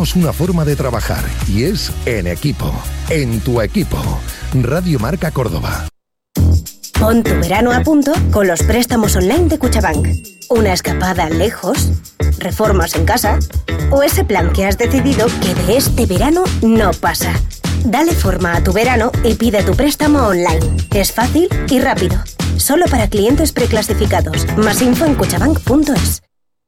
tenemos una forma de trabajar y es en equipo, en tu equipo. Radio Marca Córdoba. Pon tu verano a punto con los préstamos online de Cuchabank. Una escapada lejos, reformas en casa o ese plan que has decidido que de este verano no pasa. Dale forma a tu verano y pide tu préstamo online. Es fácil y rápido. Solo para clientes preclasificados. Más info en cuchabank.es.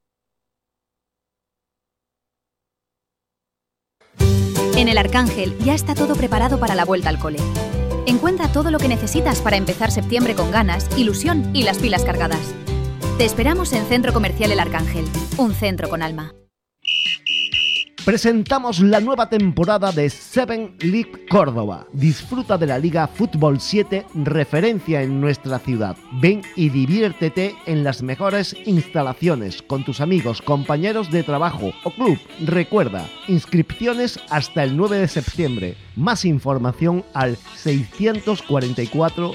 En el Arcángel ya está todo preparado para la vuelta al cole. Encuentra todo lo que necesitas para empezar septiembre con ganas, ilusión y las pilas cargadas. Te esperamos en Centro Comercial El Arcángel, un centro con alma. Presentamos la nueva temporada de 7 League Córdoba. Disfruta de la Liga Fútbol 7, referencia en nuestra ciudad. Ven y diviértete en las mejores instalaciones con tus amigos, compañeros de trabajo o club. Recuerda, inscripciones hasta el 9 de septiembre. Más información al 644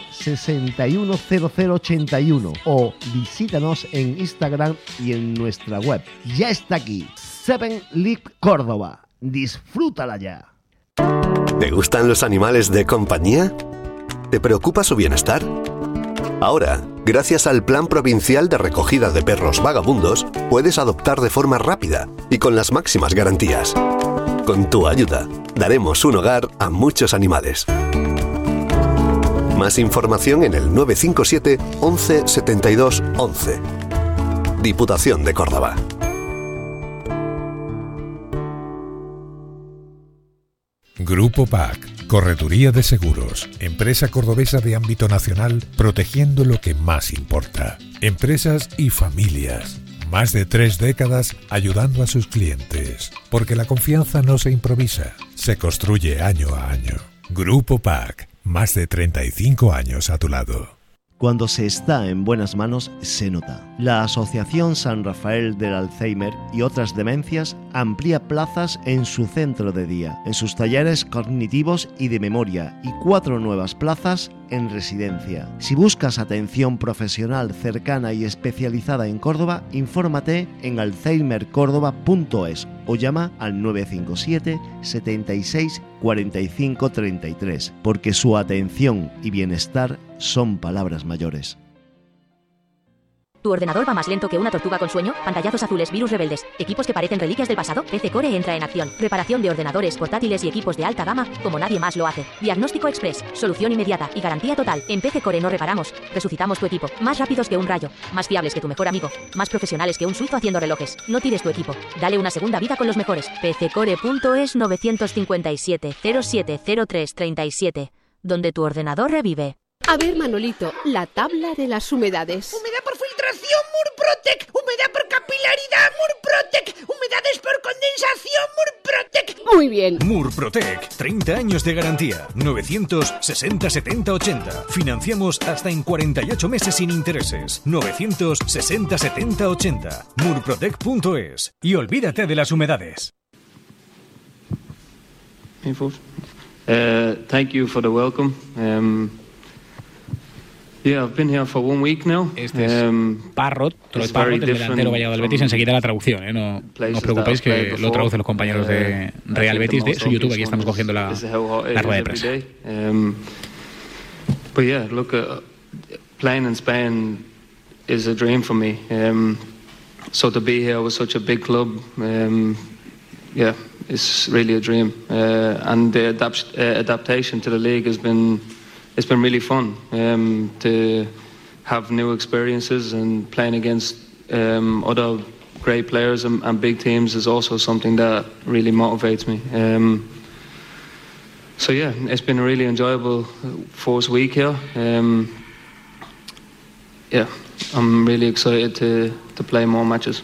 610081 o visítanos en Instagram y en nuestra web. Ya está aquí. 7 League Córdoba. Disfrútala ya. ¿Te gustan los animales de compañía? ¿Te preocupa su bienestar? Ahora, gracias al Plan Provincial de Recogida de Perros Vagabundos, puedes adoptar de forma rápida y con las máximas garantías. Con tu ayuda, daremos un hogar a muchos animales. Más información en el 957 11 72 11. Diputación de Córdoba. Grupo PAC, Correduría de Seguros, empresa cordobesa de ámbito nacional, protegiendo lo que más importa. Empresas y familias. Más de 3 décadas ayudando a sus clientes. Porque la confianza no se improvisa, se construye año a año. Grupo PAC, más de 35 años a tu lado. Cuando se está en buenas manos, se nota. La Asociación San Rafael del Alzheimer y otras demencias amplía plazas en su centro de día, en sus talleres cognitivos y de memoria, y 4 nuevas plazas en residencia. Si buscas atención profesional cercana y especializada en Córdoba, infórmate en alzheimercordoba.es o llama al 957 76 45 33, porque su atención y bienestar son palabras mayores. ¿Tu ordenador va más lento que una tortuga con sueño? Pantallazos azules, virus rebeldes, equipos que parecen reliquias del pasado. PC Core entra en acción. Reparación de ordenadores, portátiles y equipos de alta gama como nadie más lo hace. Diagnóstico express, solución inmediata y garantía total. En PC Core no reparamos, resucitamos tu equipo. Más rápidos que un rayo, más fiables que tu mejor amigo, más profesionales que un suizo haciendo relojes. No tires tu equipo, dale una segunda vida con los mejores. pccore.es 957 0703 37, donde tu ordenador revive. A ver, Manolito, la tabla de las humedades. Humedad por filtración, Murprotec. Humedad por capilaridad, Murprotec. Humedades por condensación, Murprotec. Muy bien. Murprotec, 30 años de garantía. 960 70 80. Financiamos hasta en 48 meses sin intereses. 960 70 80. Murprotec.es. Y olvídate de las humedades. Thank you for the welcome. Yeah, I've been here for 1 week now. Este es Parrot, Troy Parrot, el delantero Valladolid Betis. Enseguida la traducción, no os preocupéis que lo traducen los compañeros de Real Betis de su YouTube. Aquí estamos cogiendo la rueda de prensa. But yeah, look, playing in Spain is a dream for me. So to be here with such a big club, yeah, it's really a dream. And the adaptation to the league has been... It's been really fun to have new experiences, and playing against other great players and big teams is also something that really motivates me. So yeah, it's been a really enjoyable first week here. Yeah, I'm really excited to play more matches.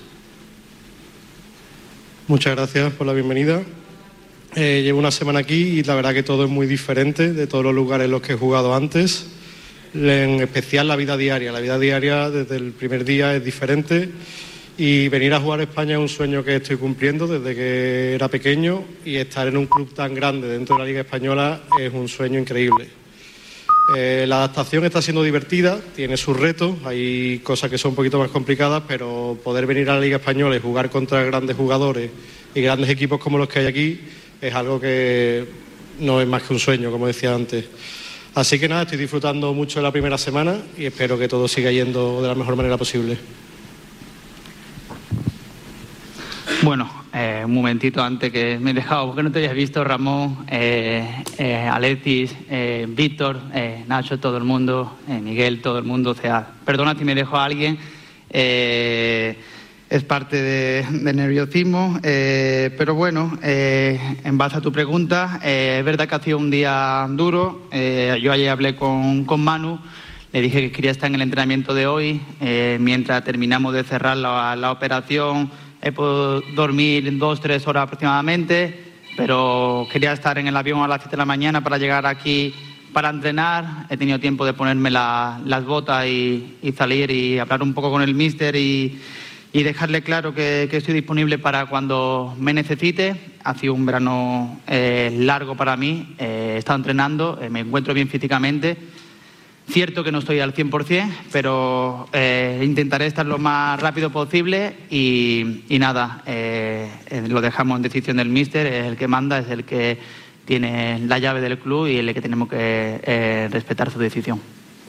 Muchas gracias por la bienvenida. Llevo una semana aquí y la verdad que todo es muy diferente de todos los lugares en los que he jugado antes, en especial la vida diaria. La vida diaria desde el primer día es diferente y venir a jugar a España es un sueño que estoy cumpliendo desde que era pequeño, y estar en un club tan grande dentro de la Liga Española es un sueño increíble. La adaptación está siendo divertida, tiene sus retos, hay cosas que son un poquito más complicadas, pero poder venir a la Liga Española y jugar contra grandes jugadores y grandes equipos como los que hay aquí es algo que no es más que un sueño, como decía antes. Así que nada, estoy disfrutando mucho de la primera semana y espero que todo siga yendo de la mejor manera posible. Bueno, un momentito antes que me he dejado, porque no te había visto, Ramón, Alexis, Víctor, Nacho, todo el mundo, Miguel, todo el mundo. O sea, perdona si me dejo a alguien, es parte de nerviosismo, pero bueno, en base a tu pregunta, es verdad que ha sido un día duro. Yo ayer hablé con Manu, le dije que quería estar en el entrenamiento de hoy, mientras terminamos de cerrar la operación. He podido dormir 2-3 horas aproximadamente, pero quería estar en el avión a las 7 de la mañana para llegar aquí para entrenar. He tenido tiempo de ponerme las botas y salir y hablar un poco con el míster y dejarle claro que estoy disponible para cuando me necesite. Ha sido un verano largo para mí, he estado entrenando, me encuentro bien físicamente. Cierto que no estoy al 100%, pero intentaré estar lo más rápido posible y nada, lo dejamos en decisión del míster, es el que manda, es el que tiene la llave del club y el que tenemos que respetar su decisión.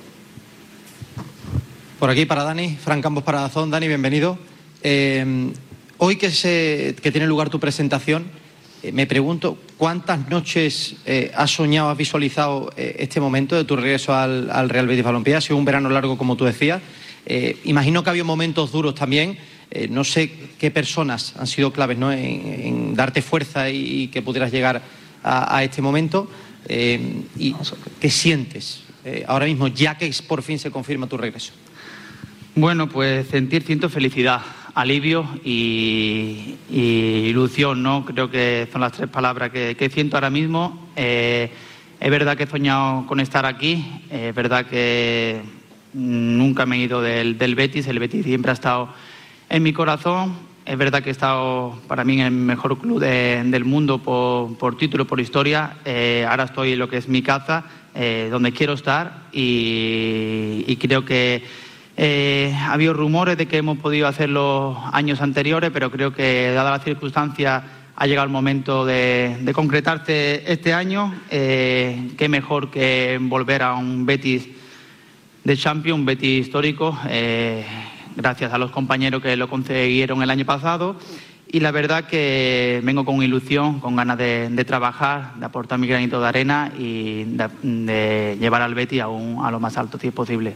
Por aquí para Dani, Fran Campos para Dazón. Dani, bienvenido. Hoy que tiene lugar tu presentación, me pregunto, ¿cuántas noches has soñado, has visualizado este momento de tu regreso al Real Betis Balompié? Ha sido un verano largo, como tú decías. Imagino que ha habido momentos duros también. No sé qué personas han sido claves, ¿no?, en darte fuerza y que pudieras llegar a este momento. ¿Y qué sientes ahora mismo, ya que por fin se confirma tu regreso? Bueno, pues siento felicidad, alivio y ilusión, ¿no? Creo que son las tres palabras que siento ahora mismo. Es verdad que he soñado con estar aquí, es verdad que nunca me he ido del Betis, el Betis siempre ha estado en mi corazón. Es verdad que he estado para mí en el mejor club del mundo por título, por historia. Ahora estoy en lo que es mi casa, donde quiero estar y creo que ha habido rumores de que hemos podido hacerlo años anteriores, pero creo que, dada las circunstancias, ha llegado el momento de concretarse este año. Qué mejor que volver a un Betis de Champions, un Betis histórico, gracias a los compañeros que lo consiguieron el año pasado. Y la verdad que vengo con ilusión, con ganas de trabajar, de aportar mi granito de arena y de llevar al Betis a lo más alto si es posible.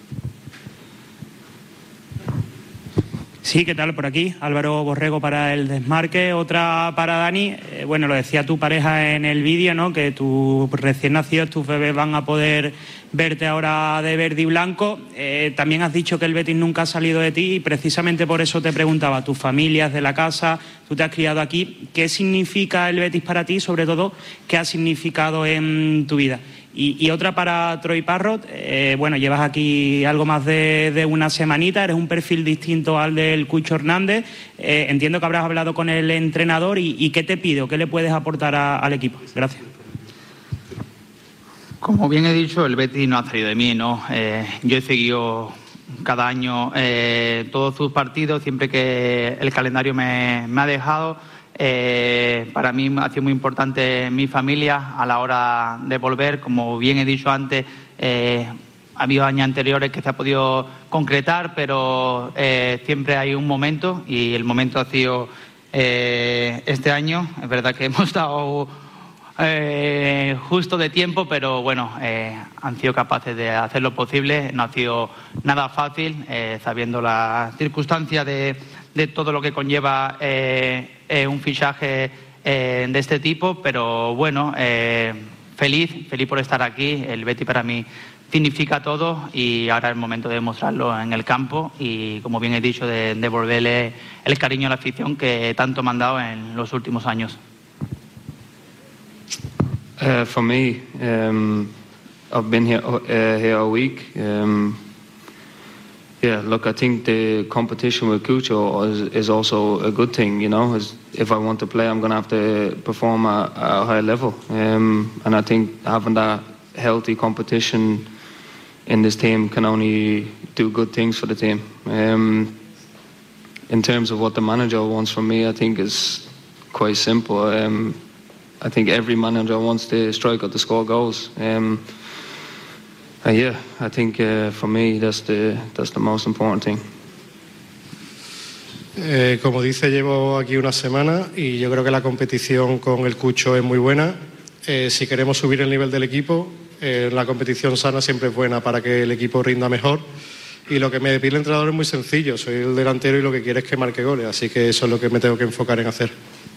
Sí, ¿qué tal? Por aquí, Álvaro Borrego para El Desmarque, otra para Dani. Bueno, lo decía tu pareja en el vídeo, ¿no?, que tus recién nacidos, tus bebés, van a poder verte ahora de verde y blanco. También has dicho que el Betis nunca ha salido de ti y precisamente por eso te preguntaba, tus familias de la casa, tú te has criado aquí, ¿qué significa el Betis para ti? Sobre todo, ¿qué ha significado en tu vida? Y otra para Troy Parrott. Bueno, llevas aquí algo más de una semanita, eres un perfil distinto al del Cucho Hernández. Entiendo que habrás hablado con el entrenador y ¿qué te pide o qué le puedes aportar al equipo? Gracias. Como bien he dicho, el Betis no ha salido de mí, ¿no? Yo he seguido cada año todos sus partidos, siempre que el calendario me ha dejado. Para mí ha sido muy importante mi familia a la hora de volver. Como bien he dicho antes, ha habido años anteriores que se ha podido concretar, pero siempre hay un momento y el momento ha sido este año. Es verdad que hemos estado justo de tiempo, pero bueno, han sido capaces de hacer lo posible. No ha sido nada fácil, sabiendo las circunstancias de todo lo que conlleva un fichaje de este tipo, pero bueno, feliz por estar aquí. El Betis para mí significa todo y ahora es el momento de demostrarlo en el campo y, como bien he dicho, de devolverle el cariño a la afición que tanto me han dado en los últimos años. For me, I've been here all week. Yeah, look, I think the competition with Cucho is also a good thing, you know. If I want to play, I'm going to have to perform at a high level. And I think having that healthy competition in this team can only do good things for the team. In terms of what the manager wants from me, I think is quite simple. I think every manager wants the striker to score goals. Yeah, I think for me that's the most important thing. Como dice, llevo aquí una semana y yo creo que la competición con el Cucho es muy buena. Si queremos subir el nivel del equipo, la competición sana siempre es buena para que el equipo rinda mejor. Y lo que me pide el entrenador es muy sencillo. Soy el delantero y lo que quiere es que marque goles. Así que eso es lo que me tengo que enfocar en hacer.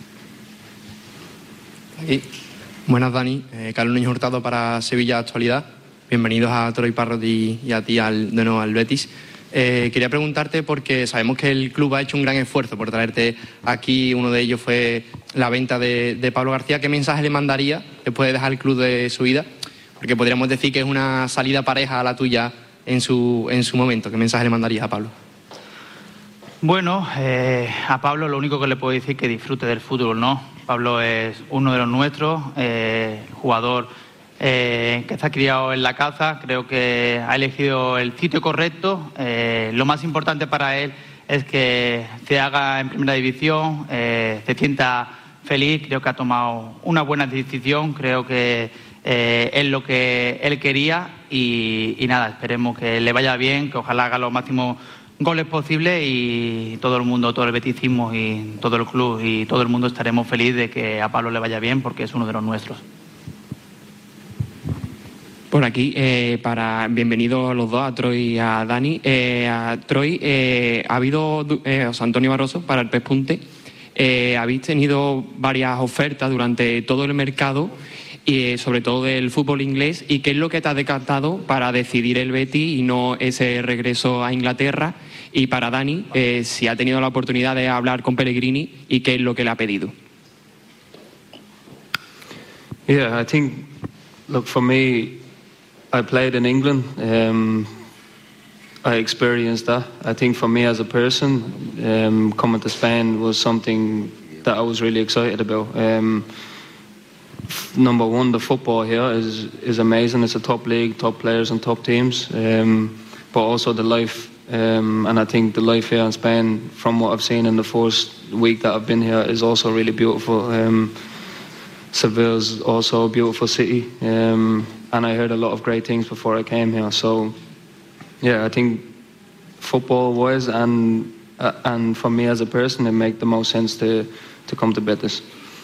Buenas, Dani. Carlos Núñez Hurtado para Sevilla Actualidad. Bienvenidos a Troy Parrott y a ti de nuevo al Betis. Quería preguntarte, porque sabemos que el club ha hecho un gran esfuerzo por traerte aquí. Uno de ellos fue la venta de Pablo García. ¿Qué mensaje le mandaría después de dejar el club de su vida? Porque podríamos decir que es una salida pareja a la tuya en su momento. ¿Qué mensaje le mandarías a Pablo? Bueno, a Pablo lo único que le puedo decir es que disfrute del fútbol, ¿no? Pablo es uno de los nuestros, jugador que está criado en la caza. Creo que ha elegido el sitio correcto. Lo más importante para él es que se haga en primera división, se sienta feliz. Creo que ha tomado una buena decisión. Creo que es lo que él quería y nada, esperemos que le vaya bien, que ojalá haga los máximos goles posibles y todo el mundo, todo el beticismo y todo el club y todo el mundo estaremos felices de que a Pablo le vaya bien porque es uno de los nuestros. Por aquí, bienvenidos los dos, a Troy y a Dani. A Troy, ha habido Antonio Barroso para el Pespunte. Habéis tenido varias ofertas durante todo el mercado y sobre todo del fútbol inglés. ¿Y qué es lo que te ha decantado para decidir el Betis y no ese regreso a Inglaterra? Y para Dani, si ha tenido la oportunidad de hablar con Pellegrini y qué es lo que le ha pedido. Yeah, I think, look, for me, I played in England. I experienced that. I think for me as a person, coming to Spain was something that I was really excited about. Number one, the football here is amazing. It's a top league, top players and top teams. But also the life, and I think the life here in Spain, from what I've seen in the first week that I've been here, is also really beautiful. Seville's also a beautiful city. And I heard a lot of great things before I came here. So, yeah, I think football-wise and for me as a person, it made the most sense to come to Betis.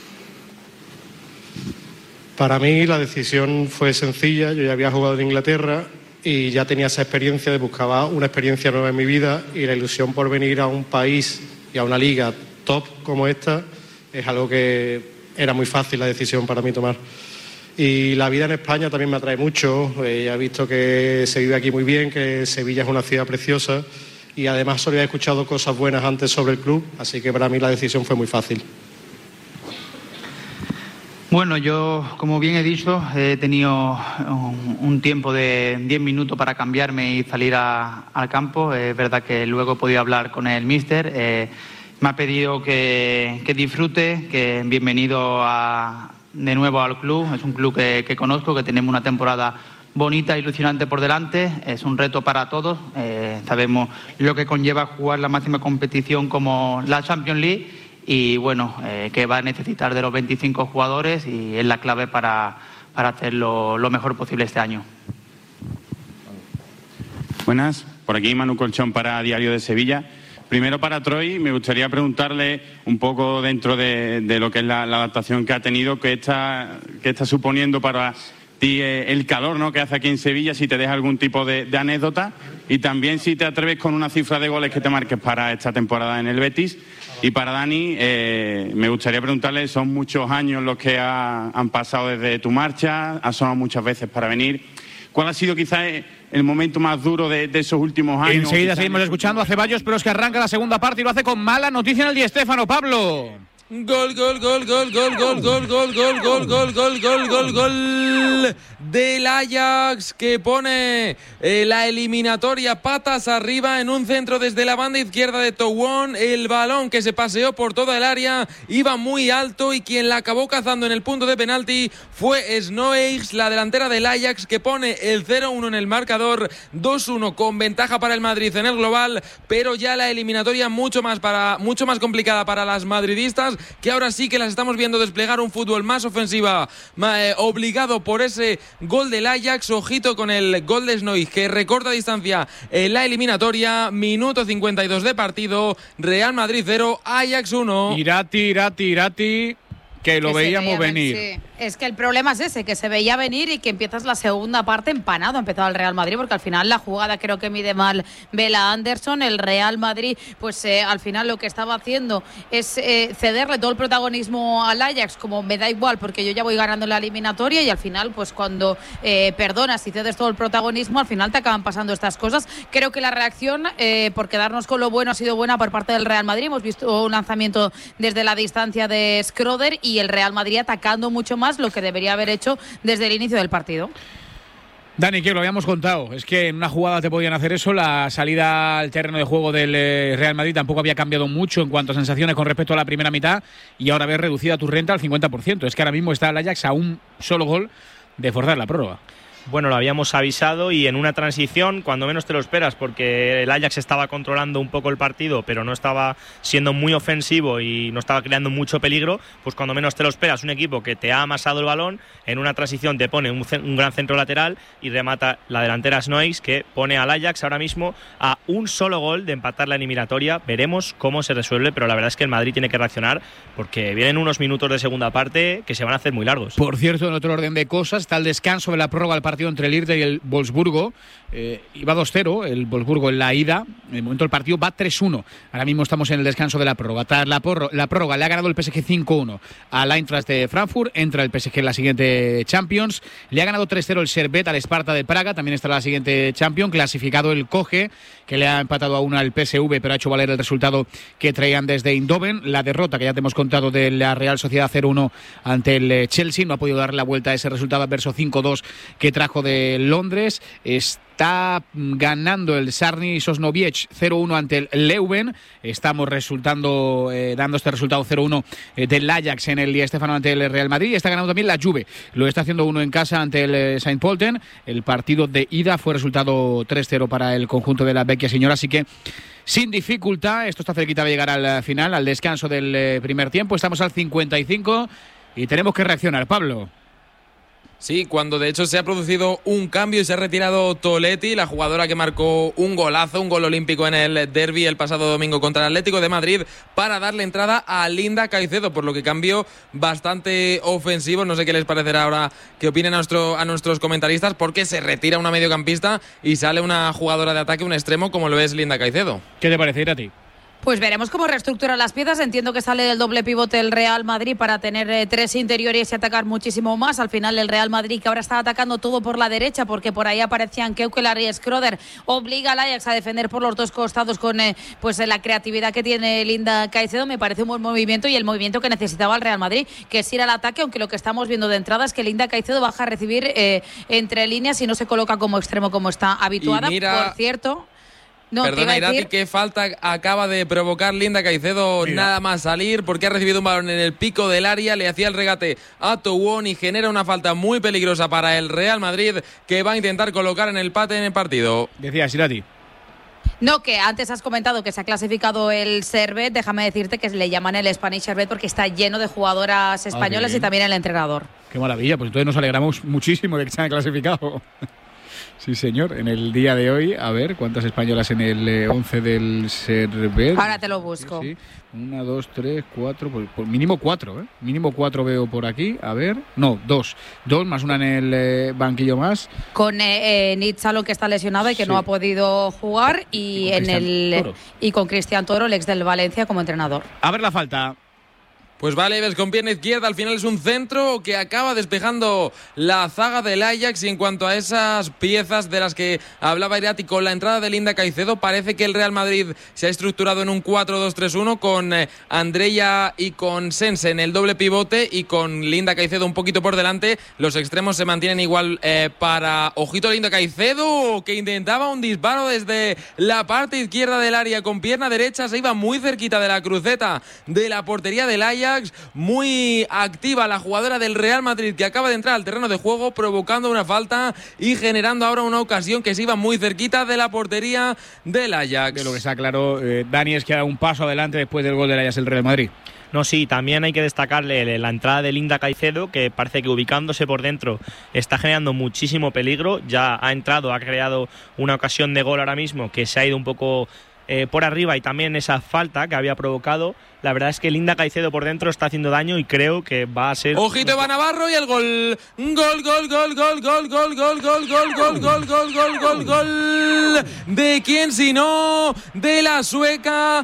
Para mí la decisión fue sencilla. Yo ya había jugado en Inglaterra y ya tenía esa experiencia, buscaba una experiencia nueva en mi vida, y la ilusión por venir a un país y a una liga top como esta es algo que era muy fácil la decisión para mí tomar. Y la vida en España también me atrae mucho. Ya he visto que se vive aquí muy bien, que Sevilla es una ciudad preciosa y además solo había escuchado cosas buenas antes sobre el club, así que para mí la decisión fue muy fácil. Bueno, yo, como bien he dicho, he tenido un tiempo de 10 minutos para cambiarme y salir al campo. Es verdad que luego he podido hablar con el míster. Me ha pedido que disfrute, que bienvenido de nuevo al club. Es un club que conozco, que tenemos una temporada bonita, ilusionante por delante. Es un reto para todos. Sabemos lo que conlleva jugar la máxima competición como la Champions League y bueno, que va a necesitar de los 25 jugadores y es la clave para hacerlo lo mejor posible este año. Buenas, por aquí Manu Colchón para Diario de Sevilla. Primero para Troy, me gustaría preguntarle un poco dentro de lo que es la adaptación que ha tenido, qué está suponiendo para ti el calor, ¿no?, que hace aquí en Sevilla, si te deja algún tipo de anécdota y también si te atreves con una cifra de goles que te marques para esta temporada en el Betis. Y para Dani, me gustaría preguntarle, son muchos años los que han pasado desde tu marcha, has sonado muchas veces para venir. ¿Cuál ha sido quizás el momento más duro de esos últimos años? Enseguida seguimos escuchando a Ceballos, pero es que arranca la segunda parte y lo hace con mala noticia en el Di Stéfano, Pablo. Gol del Ajax, que pone la eliminatoria patas arriba en un centro desde la banda izquierda de Towon. El balón que se paseó por toda el área iba muy alto y quien la acabó cazando en el punto de penalti fue Snoeigs, la delantera del Ajax, que pone el 0-1 en el marcador, 2-1 con ventaja para el Madrid en el global, pero ya la eliminatoria mucho más complicada para las madridistas, que ahora sí que las estamos viendo desplegar un fútbol más ofensiva, obligado por ese gol del Ajax. Ojito con el gol de Snoeigs, que recorta distancia en la eliminatoria. Minuto 52 de partido, Real Madrid 0, Ajax 1. Irati, que lo veíamos venir. Sí. Es que el problema es ese, que se veía venir y que empiezas la segunda parte empanado. Ha empezado el Real Madrid, porque al final la jugada creo que mide mal Bela Anderson. El Real Madrid, pues al final lo que estaba haciendo es cederle todo el protagonismo al Ajax, como me da igual porque yo ya voy ganando la eliminatoria, y al final pues cuando perdonas y cedes todo el protagonismo, al final te acaban pasando estas cosas. Creo que la reacción, por quedarnos con lo bueno, ha sido buena por parte del Real Madrid. Hemos visto un lanzamiento desde la distancia de Schröder y el Real Madrid atacando mucho más lo que debería haber hecho desde el inicio del partido. Dani, que lo habíamos contado, es que en una jugada te podían hacer eso. La salida al terreno de juego del Real Madrid tampoco había cambiado mucho en cuanto a sensaciones con respecto a la primera mitad, y ahora ves reducida tu renta al 50%. Es que ahora mismo está el Ajax a un solo gol de forzar la prórroga. Bueno, lo habíamos avisado, y en una transición, cuando menos te lo esperas, porque el Ajax estaba controlando un poco el partido, pero no estaba siendo muy ofensivo y no estaba creando mucho peligro, pues cuando menos te lo esperas, un equipo que te ha amasado el balón, en una transición te pone un gran centro lateral y remata la delantera Snoeigs, que pone al Ajax ahora mismo a un solo gol de empatar la eliminatoria. Veremos cómo se resuelve, pero la verdad es que el Madrid tiene que reaccionar, porque vienen unos minutos de segunda parte que se van a hacer muy largos. Por cierto, en otro orden de cosas, está el descanso de la prórroga del partido entre el Irte y el Wolfsburgo. Iba 2-0 el Wolfsburgo en la ida. En el momento el partido va 3-1. Ahora mismo estamos en el descanso de la prórroga. Tras la prórroga le ha ganado el PSG 5-1 al Eintracht de Frankfurt. Entra el PSG en la siguiente Champions. Le ha ganado 3-0 el Servette al Sparta de Praga. También está en la siguiente Champions. Clasificado el Koge, que le ha empatado a 1 al PSV, pero ha hecho valer el resultado que traían desde Eindhoven. La derrota que ya te hemos contado de la Real Sociedad 0-1 ante el Chelsea. No ha podido darle la vuelta a ese resultado adverso 5-2 que trajo de Londres. Está ganando el Sarni Sosnowiec 0-1 ante el Leuven. Estamos dando este resultado 0-1 del Ajax en el Di Stéfano ante el Real Madrid. Está ganando también la Juve. Lo está haciendo 1 en casa ante el Saint Polten. El partido de ida fue resultado 3-0 para el conjunto de la Vecchia Señora. Así que sin dificultad, esto está cerquita de llegar al final, al descanso del primer tiempo. Estamos al 55 y tenemos que reaccionar. Pablo. Sí, cuando de hecho se ha producido un cambio y se ha retirado Toletti, la jugadora que marcó un golazo, un gol olímpico en el derbi el pasado domingo contra el Atlético de Madrid, para darle entrada a Linda Caicedo, por lo que cambio bastante ofensivo. No sé qué les parecerá ahora, que opinen a nuestros comentaristas, porque se retira una mediocampista y sale una jugadora de ataque, un extremo, como lo es Linda Caicedo. ¿Qué te parece, Irati? Pues veremos cómo reestructura las piezas. Entiendo que sale del doble pivote el Real Madrid para tener 3 interiores y atacar muchísimo más. Al final el Real Madrid, que ahora está atacando todo por la derecha, porque por ahí aparecían Keukelar y Schröder, obliga al Ajax a defender por los dos costados con pues la creatividad que tiene Linda Caicedo. Me parece un buen movimiento, y el movimiento que necesitaba el Real Madrid, que es ir al ataque, aunque lo que estamos viendo de entrada es que Linda Caicedo baja a recibir entre líneas y no se coloca como extremo como está habituada. Por cierto... No, perdona, Irati, qué falta acaba de provocar Linda Caicedo. Mira, nada más salir, porque ha recibido un balón en el pico del área, le hacía el regate a Towon y genera una falta muy peligrosa para el Real Madrid, que va a intentar colocar en el empate en el partido. Decías, Irati. No, que antes has comentado que se ha clasificado el Servette. Déjame decirte que le llaman el Spanish Servette porque está lleno de jugadoras españolas y también el entrenador. Qué maravilla, pues entonces nos alegramos muchísimo de que se haya clasificado. Sí, señor. En el día de hoy, a ver, ¿cuántas españolas en el 11 del Servette? Ahora te lo busco. Sí, 1, 2, 3, 4, por mínimo 4, ¿eh? Mínimo 4 veo por aquí. A ver, no, 2. 2 más una en el banquillo más. Con Nitzalo, que está lesionado y que no ha podido jugar, y con Cristian Toro, el ex del Valencia, como entrenador. A ver la falta. Pues va Leves con pierna izquierda, al final es un centro que acaba despejando la zaga del Ajax. Y en cuanto a esas piezas de las que hablaba Irati, con la entrada de Linda Caicedo, parece que el Real Madrid se ha estructurado en un 4-2-3-1 con Andrea y con Sense en el doble pivote y con Linda Caicedo un poquito por delante. Los extremos se mantienen igual para... Ojito Linda Caicedo, que intentaba un disparo desde la parte izquierda del área con pierna derecha, se iba muy cerquita de la cruceta de la portería del Ajax. Muy activa la jugadora del Real Madrid, que acaba de entrar al terreno de juego provocando una falta y generando ahora una ocasión que se iba muy cerquita de la portería del Ajax. De lo que está claro, Dani, es que ha dado un paso adelante después del gol del Ajax el Real Madrid. No, sí, también hay que destacarle la entrada de Linda Caicedo, que parece que ubicándose por dentro está generando muchísimo peligro. Ya ha entrado, ha creado una ocasión de gol ahora mismo que se ha ido un poco por arriba, y también esa falta que había provocado. La verdad es que Linda Caicedo por dentro está haciendo daño y creo que va a ser... Ojito Eva Navarro y el gol. Gol. ¿De quién si no? De la sueca.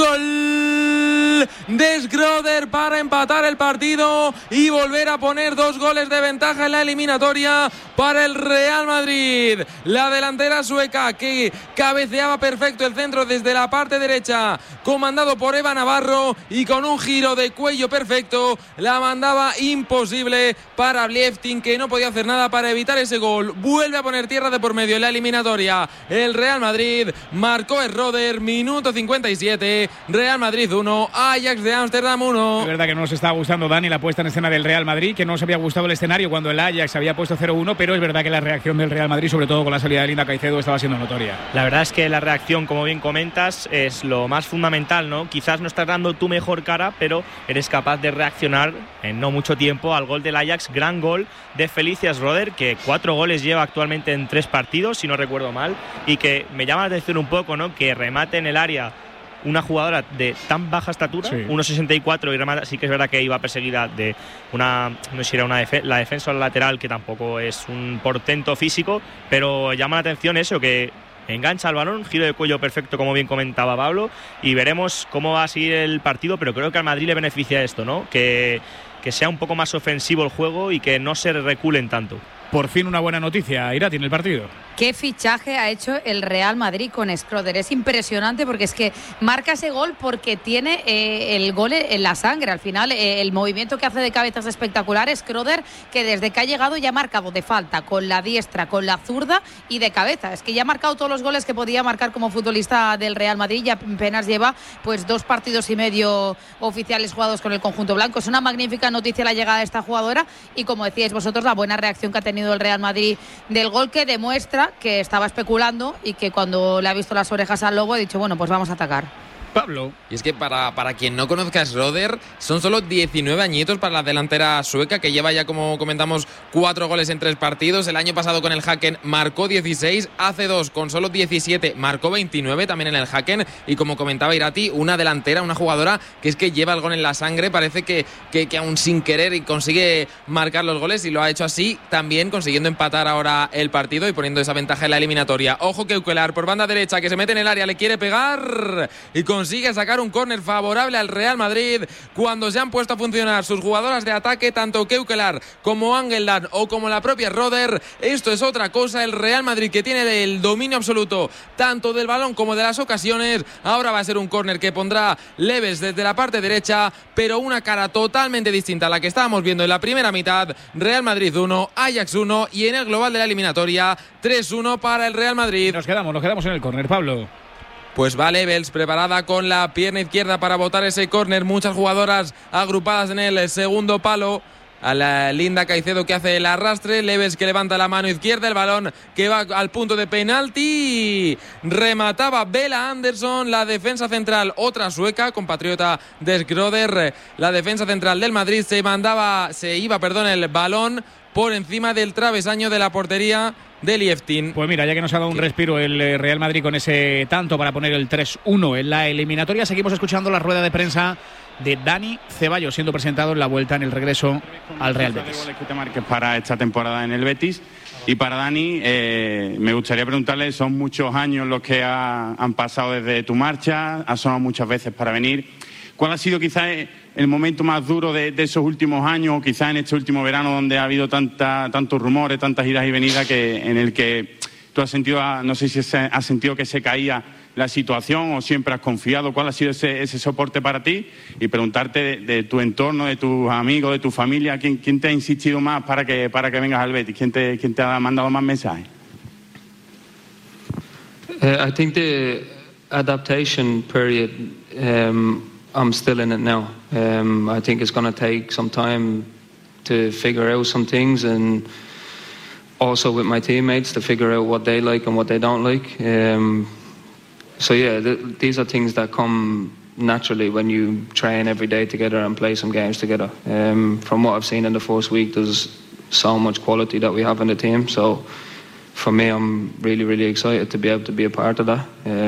Gol de Schroeder para empatar el partido y volver a poner 2 goles de ventaja en la eliminatoria para el Real Madrid. La delantera sueca que cabeceaba perfecto el centro desde la parte derecha, comandado por Eva Navarro, y con un giro de cuello perfecto la mandaba imposible para Blieftin, que no podía hacer nada para evitar ese gol. Vuelve a poner tierra de por medio en la eliminatoria el Real Madrid. Marcó Schroeder, minuto 57. Real Madrid 1, Ajax de Ámsterdam 1. Es verdad que no nos estaba gustando, Dani, la puesta en escena del Real Madrid, que no nos había gustado el escenario cuando el Ajax había puesto 0-1, pero es verdad que la reacción del Real Madrid, sobre todo con la salida de Linda Caicedo, estaba siendo notoria. La verdad es que la reacción, como bien comentas, es lo más fundamental, ¿no? Quizás no estás dando tu mejor cara, pero eres capaz de reaccionar en no mucho tiempo al gol del Ajax. Gran gol de Felicia Schroeder, que 4 goles lleva actualmente en 3 partidos, si no recuerdo mal, y que me llama la atención un poco, ¿no? Que remate en el área una jugadora de tan baja estatura, 1,64, y remata. Sí que es verdad que iba perseguida de una, no sé si era la defensa o la lateral, que tampoco es un portento físico, pero llama la atención eso, que engancha el balón, giro de cuello perfecto, como bien comentaba Pablo, y veremos cómo va a seguir el partido. Pero creo que al Madrid le beneficia esto, ¿no? Que sea un poco más ofensivo el juego y que no se reculen tanto. Por fin una buena noticia, Irati, en el partido. Qué fichaje ha hecho el Real Madrid con Schroeder. Es impresionante, porque es que marca ese gol porque tiene el gol en la sangre. Al final, el movimiento que hace de cabeza es espectacular. Schroeder, que desde que ha llegado ya ha marcado de falta, con la diestra, con la zurda y de cabeza. Es que ya ha marcado todos los goles que podía marcar como futbolista del Real Madrid. Ya apenas lleva pues 2 partidos y medio oficiales jugados con el conjunto blanco. Es una magnífica noticia la llegada de esta jugadora, y como decíais vosotros, la buena reacción que ha tenido el Real Madrid del gol, que demuestra que estaba especulando y que cuando le ha visto las orejas al lobo ha dicho, bueno, pues vamos a atacar. Pablo. Y es que para quien no conozca a Schroeder, son solo 19 añitos para la delantera sueca, que lleva ya, como comentamos, 4 goles en 3 partidos. El año pasado con el Häcken marcó 16, hace 2 con solo 17 marcó 29 también en el Häcken. Y como comentaba Irati, una delantera, una jugadora que es que lleva el gol en la sangre. Parece que aún sin querer y consigue marcar los goles, y lo ha hecho así, también consiguiendo empatar ahora el partido y poniendo esa ventaja en la eliminatoria. Ojo que Ukelar por banda derecha, que se mete en el área, le quiere pegar y consigue sacar un córner favorable al Real Madrid cuando se han puesto a funcionar sus jugadoras de ataque, tanto Keukelar como Angeldán o como la propia Schroeder. Esto es otra cosa, el Real Madrid, que tiene el dominio absoluto tanto del balón como de las ocasiones. Ahora va a ser un córner que pondrá Leves desde la parte derecha, pero una cara totalmente distinta a la que estábamos viendo en la primera mitad. Real Madrid 1, Ajax 1, y en el global de la eliminatoria 3-1 para el Real Madrid. Nos quedamos en el córner, Pablo. Pues va Levels, preparada con la pierna izquierda para botar ese córner. Muchas jugadoras agrupadas en el segundo palo. A la Linda Caicedo, que hace el arrastre. Levels, que levanta la mano izquierda. El balón que va al punto de penalti. Remataba Bella Andersson, la defensa central, otra sueca, compatriota de Schroeder. La defensa central del Madrid se iba el balón por encima del travesaño de la portería de Lieftin. Pues mira, ya que nos ha dado un respiro el Real Madrid con ese tanto para poner el 3-1 en la eliminatoria, seguimos escuchando la rueda de prensa de Dani Ceballos, siendo presentado en la vuelta, en el regreso al Real Betis. Que te marques para esta temporada en el Betis. Y para Dani, me gustaría preguntarle, son muchos años los que han pasado desde tu marcha, has sonado muchas veces para venir. ¿Cuál ha sido quizás el momento más duro de esos últimos años, o quizás en este último verano donde ha habido tantos rumores, tantas idas y venidas, en el que tú has sentido, no sé si has sentido que se caía la situación o siempre has confiado? ¿Cuál ha sido ese soporte para ti? Y preguntarte de tu entorno, de tus amigos, de tu familia, ¿quién te ha insistido más para que vengas al Betis? ¿Quién te ha mandado más mensajes? I think the adaptation period, I'm still in it now. I think it's going to take some time to figure out some things, and also with my teammates to figure out what they like and what they don't like. So yeah, these are things that come naturally when you train every day together and play some games together. From what I've seen in the first week, there's so much quality that we have in the team. So for me, I'm really, really excited to be able to be a part of that.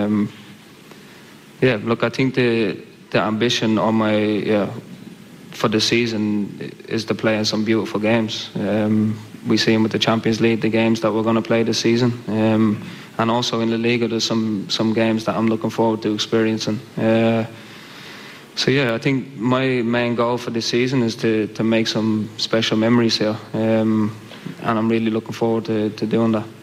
Yeah, look, I think the ambition on for the season is to play in some beautiful games. We see with the Champions League, the games that we're going to play this season. And also in the Liga, there's some games that I'm looking forward to experiencing. So yeah, I think my main goal for this season is to make some special memories here. And I'm really looking forward to doing that.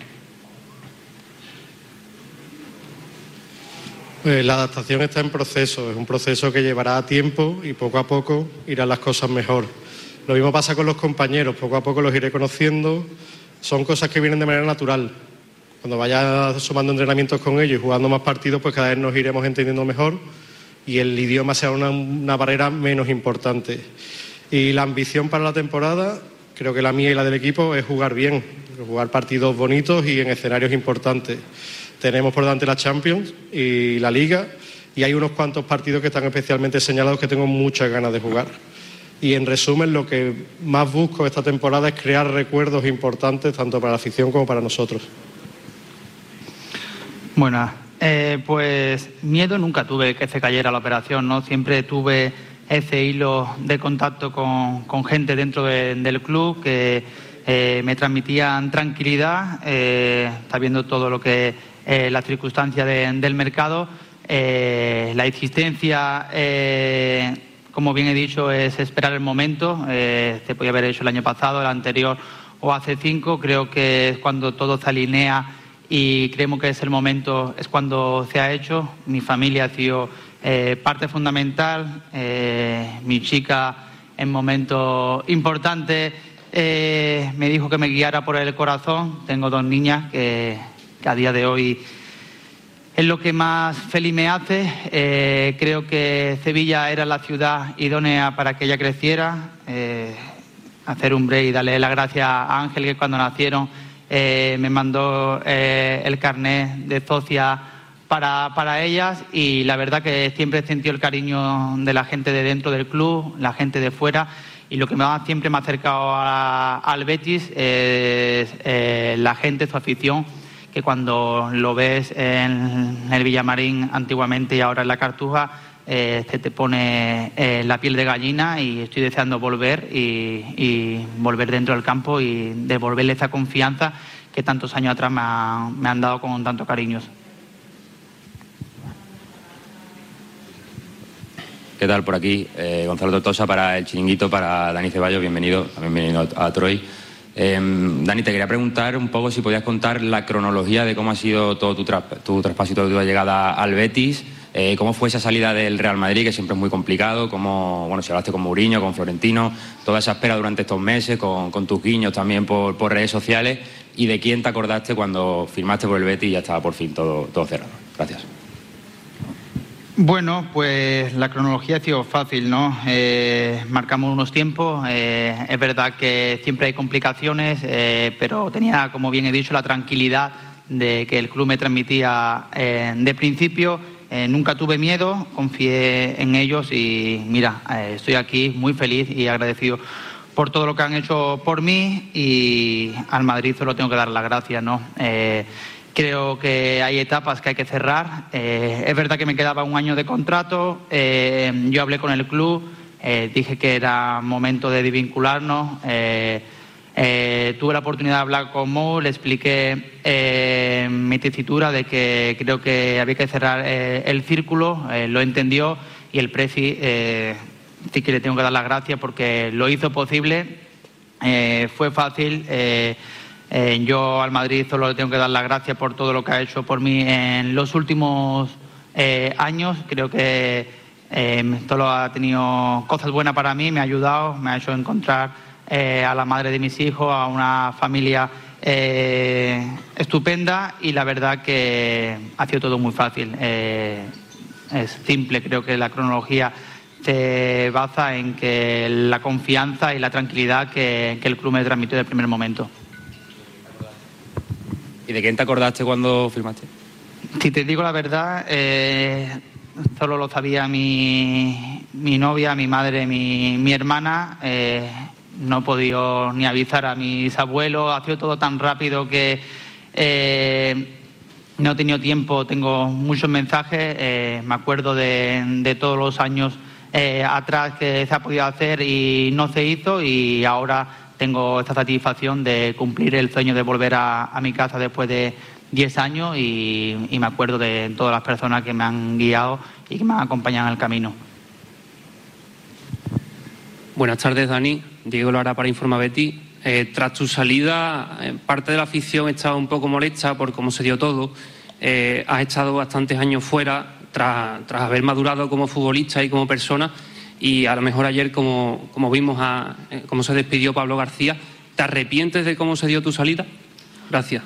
La adaptación está en proceso, es un proceso que llevará tiempo y poco a poco irán las cosas mejor. Lo mismo pasa con los compañeros, poco a poco los iré conociendo, son cosas que vienen de manera natural. Cuando vaya sumando entrenamientos con ellos y jugando más partidos, pues cada vez nos iremos entendiendo mejor y el idioma será una barrera menos importante. Y la ambición para la temporada, creo que la mía y la del equipo, es jugar bien, jugar partidos bonitos y en escenarios importantes. Tenemos por delante la Champions y la Liga, y hay unos cuantos partidos que están especialmente señalados que tengo muchas ganas de jugar. Y en resumen, lo que más busco esta temporada es crear recuerdos importantes tanto para la afición como para nosotros. Bueno, pues miedo nunca tuve que se cayera la operación, ¿no? Siempre tuve ese hilo de contacto con gente dentro del club que me transmitían tranquilidad, sabiendo todo lo que la circunstancia del mercado, la existencia, como bien he dicho, es esperar el momento. Se podía haber hecho el año pasado, el anterior o hace 5. Creo que es cuando todo se alinea y creemos que es el momento, es cuando se ha hecho. Mi familia ha sido parte fundamental, mi chica en momentos importantes me dijo que me guiara por el corazón. Tengo 2 niñas que a día de hoy es lo que más feliz me hace. Creo que Sevilla era la ciudad idónea para que ella creciera. Hacer un break y darle las gracias a Ángel, que cuando nacieron me mandó el carnet de socia para ellas, y la verdad que siempre he sentido el cariño de la gente de dentro del club, la gente de fuera, y lo que siempre me ha acercado al Betis es la gente, su afición, que cuando lo ves en el Villamarín antiguamente y ahora en la Cartuja, se te pone la piel de gallina, y estoy deseando volver y volver dentro del campo y devolverle esa confianza que tantos años atrás me han dado con tanto cariño. ¿Qué tal por aquí? Gonzalo Tortosa para El Chiringuito, para Dani Ceballos, bienvenido, también bienvenido a Troy. Dani, te quería preguntar un poco si podías contar la cronología de cómo ha sido todo tu traspaso y toda tu llegada al Betis, cómo fue esa salida del Real Madrid, que siempre es muy complicado, si hablaste con Mourinho, con Florentino, toda esa espera durante estos meses, con tus guiños también por redes sociales, y de quién te acordaste cuando firmaste por el Betis y ya estaba por fin todo cerrado. Gracias. Bueno, pues la cronología ha sido fácil, ¿no? Marcamos unos tiempos, es verdad que siempre hay complicaciones, pero tenía, como bien he dicho, la tranquilidad de que el club me transmitía de principio. Nunca tuve miedo, confié en ellos y mira, estoy aquí muy feliz y agradecido por todo lo que han hecho por mí, y al Madrid solo tengo que dar las gracias, ¿no? Creo que hay etapas que hay que cerrar. Es verdad que me quedaba 1 año de contrato. Yo hablé con el club, dije que era momento de desvincularnos. Tuve la oportunidad de hablar con Mo, le expliqué mi tesitura de que creo que había que cerrar el círculo. Lo entendió y el Preci sí que le tengo que dar las gracias porque lo hizo posible, fue fácil. Yo al Madrid solo le tengo que dar las gracias por todo lo que ha hecho por mí en los últimos años. Creo que solo ha tenido cosas buenas para mí, me ha ayudado, me ha hecho encontrar a la madre de mis hijos, a una familia estupenda, y la verdad que ha sido todo muy fácil. Es simple, creo que la cronología se basa en que la confianza y la tranquilidad que el club me transmitió desde el primer momento. ¿Y de quién te acordaste cuando firmaste? Si te digo la verdad, solo lo sabía mi novia, mi madre, mi hermana. No he podido ni avisar a mis abuelos. Ha sido todo tan rápido que no he tenido tiempo. Tengo muchos mensajes. Me acuerdo de todos los años atrás que se ha podido hacer y no se hizo, y ahora tengo esta satisfacción de cumplir el sueño de volver a mi casa después de 10 años y me acuerdo de todas las personas que me han guiado y que me han acompañado en el camino. Buenas tardes, Dani. Diego Lara para Informa Betis. Tras tu salida, parte de la afición estaba un poco molesta por cómo se dio todo. Has estado bastantes años fuera tras haber madurado como futbolista y como persona, y a lo mejor ayer, como vimos cómo se despidió Pablo García, ¿te arrepientes de cómo se dio tu salida? Gracias.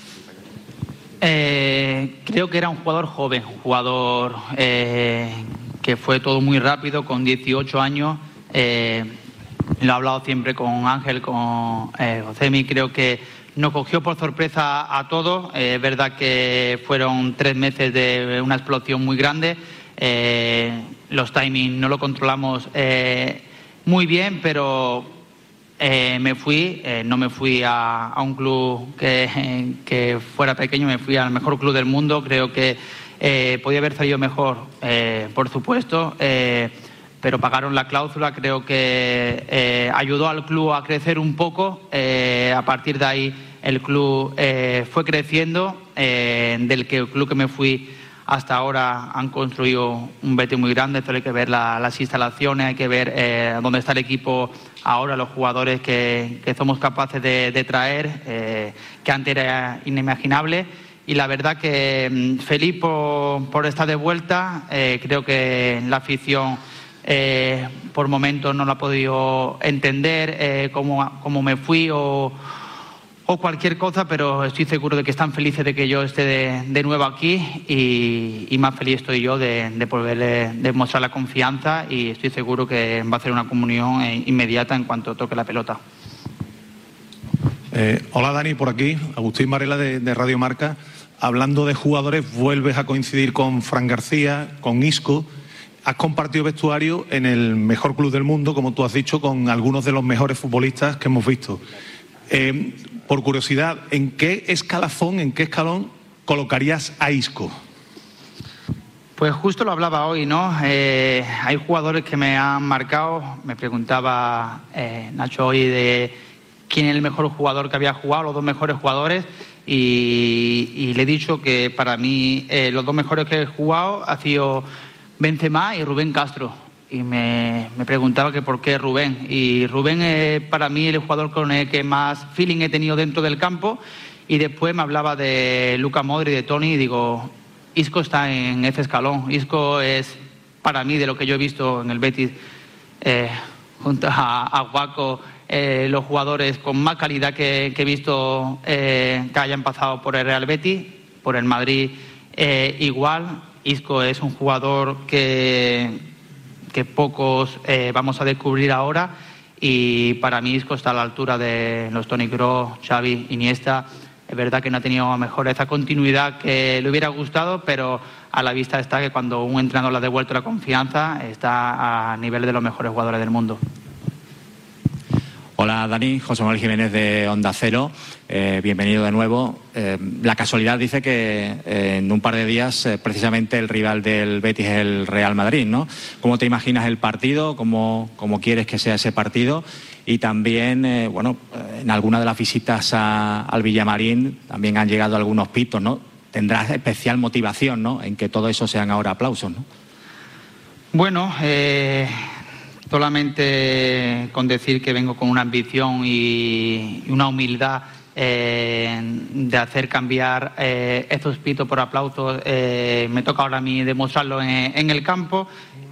Creo que era un jugador joven, un jugador que fue todo muy rápido, con 18 años. Lo he hablado siempre con Ángel, con Josemi. Creo que nos cogió por sorpresa a todos. Es verdad que fueron 3 meses de una explosión muy grande. Los timings no lo controlamos muy bien, pero me fui. No me fui a un club que fuera pequeño, me fui al mejor club del mundo. Creo que podía haber salido mejor, por supuesto, pero pagaron la cláusula. Creo que ayudó al club a crecer un poco. A partir de ahí el club fue creciendo. Del club que me fui hasta ahora han construido un Betis muy grande. Solo hay que ver las instalaciones, hay que ver dónde está el equipo ahora, los jugadores que somos capaces de traer, que antes era inimaginable. Y la verdad que feliz por estar de vuelta. Creo que la afición por momentos no lo ha podido entender, cómo me fui o cualquier cosa, pero estoy seguro de que están felices de que yo esté de nuevo aquí, y más feliz estoy yo de poderle demostrar la confianza, y estoy seguro que va a ser una comunión inmediata en cuanto toque la pelota. Hola Dani, por aquí, Agustín Varela de Radio Marca. Hablando de jugadores, vuelves a coincidir con Fran García, con Isco. Has compartido vestuario en el mejor club del mundo, como tú has dicho, con algunos de los mejores futbolistas que hemos visto. Por curiosidad, ¿en qué escalón colocarías a Isco? Pues justo lo hablaba hoy, ¿no? Hay jugadores que me han marcado. Me preguntaba Nacho hoy de quién es el mejor jugador que había jugado, los 2 mejores jugadores, y le he dicho que para mí los 2 mejores que he jugado ha sido Benzema y Rubén Castro. Y me preguntaba que por qué Rubén. Y Rubén es para mí el jugador con el que más feeling he tenido dentro del campo. Y después me hablaba de Luka Modric, de Toni, y digo, Isco está en ese escalón. Isco es para mí, de lo que yo he visto en el Betis, junto a Guaco, los jugadores con más calidad que he visto que hayan pasado por el Real Betis, por el Madrid igual. Isco es un jugador que pocos vamos a descubrir ahora, y para mí Isco está a la altura de los Toni Kroos, Xavi, Iniesta. Es verdad que no ha tenido a mejor esa continuidad que le hubiera gustado, pero a la vista está que cuando un entrenador le ha devuelto la confianza, está a nivel de los mejores jugadores del mundo. Hola Dani, José Manuel Jiménez de Onda Cero, bienvenido de nuevo. La casualidad dice que en un par de días precisamente el rival del Betis es el Real Madrid, ¿no? ¿Cómo te imaginas el partido? ¿Cómo quieres que sea ese partido? Y también, en alguna de las visitas al Villamarín también han llegado algunos pitos, ¿no? Tendrás especial motivación, ¿no?, en que todo eso sean ahora aplausos, ¿no? Bueno, solamente con decir que vengo con una ambición y una humildad de hacer cambiar estos pitos por aplausos. Me toca ahora a mí demostrarlo en el campo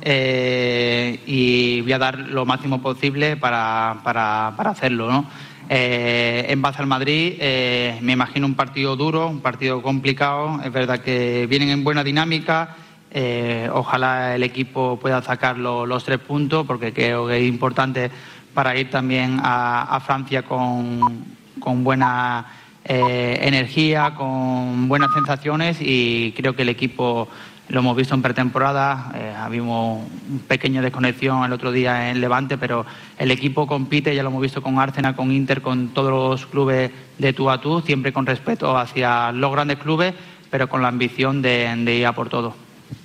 y voy a dar lo máximo posible para hacerlo, ¿no? En base al Madrid, me imagino un partido duro, un partido complicado. Es verdad que vienen en buena dinámica. Ojalá el equipo pueda sacar los 3 puntos, porque creo que es importante para ir también a Francia con buena energía, con buenas sensaciones, y creo que el equipo, lo hemos visto en pretemporada, habíamos un pequeño desconexión el otro día en Levante, pero el equipo compite, ya lo hemos visto con Arsenal, con Inter, con todos los clubes de tú a tú, siempre con respeto hacia los grandes clubes, pero con la ambición de ir a por todo.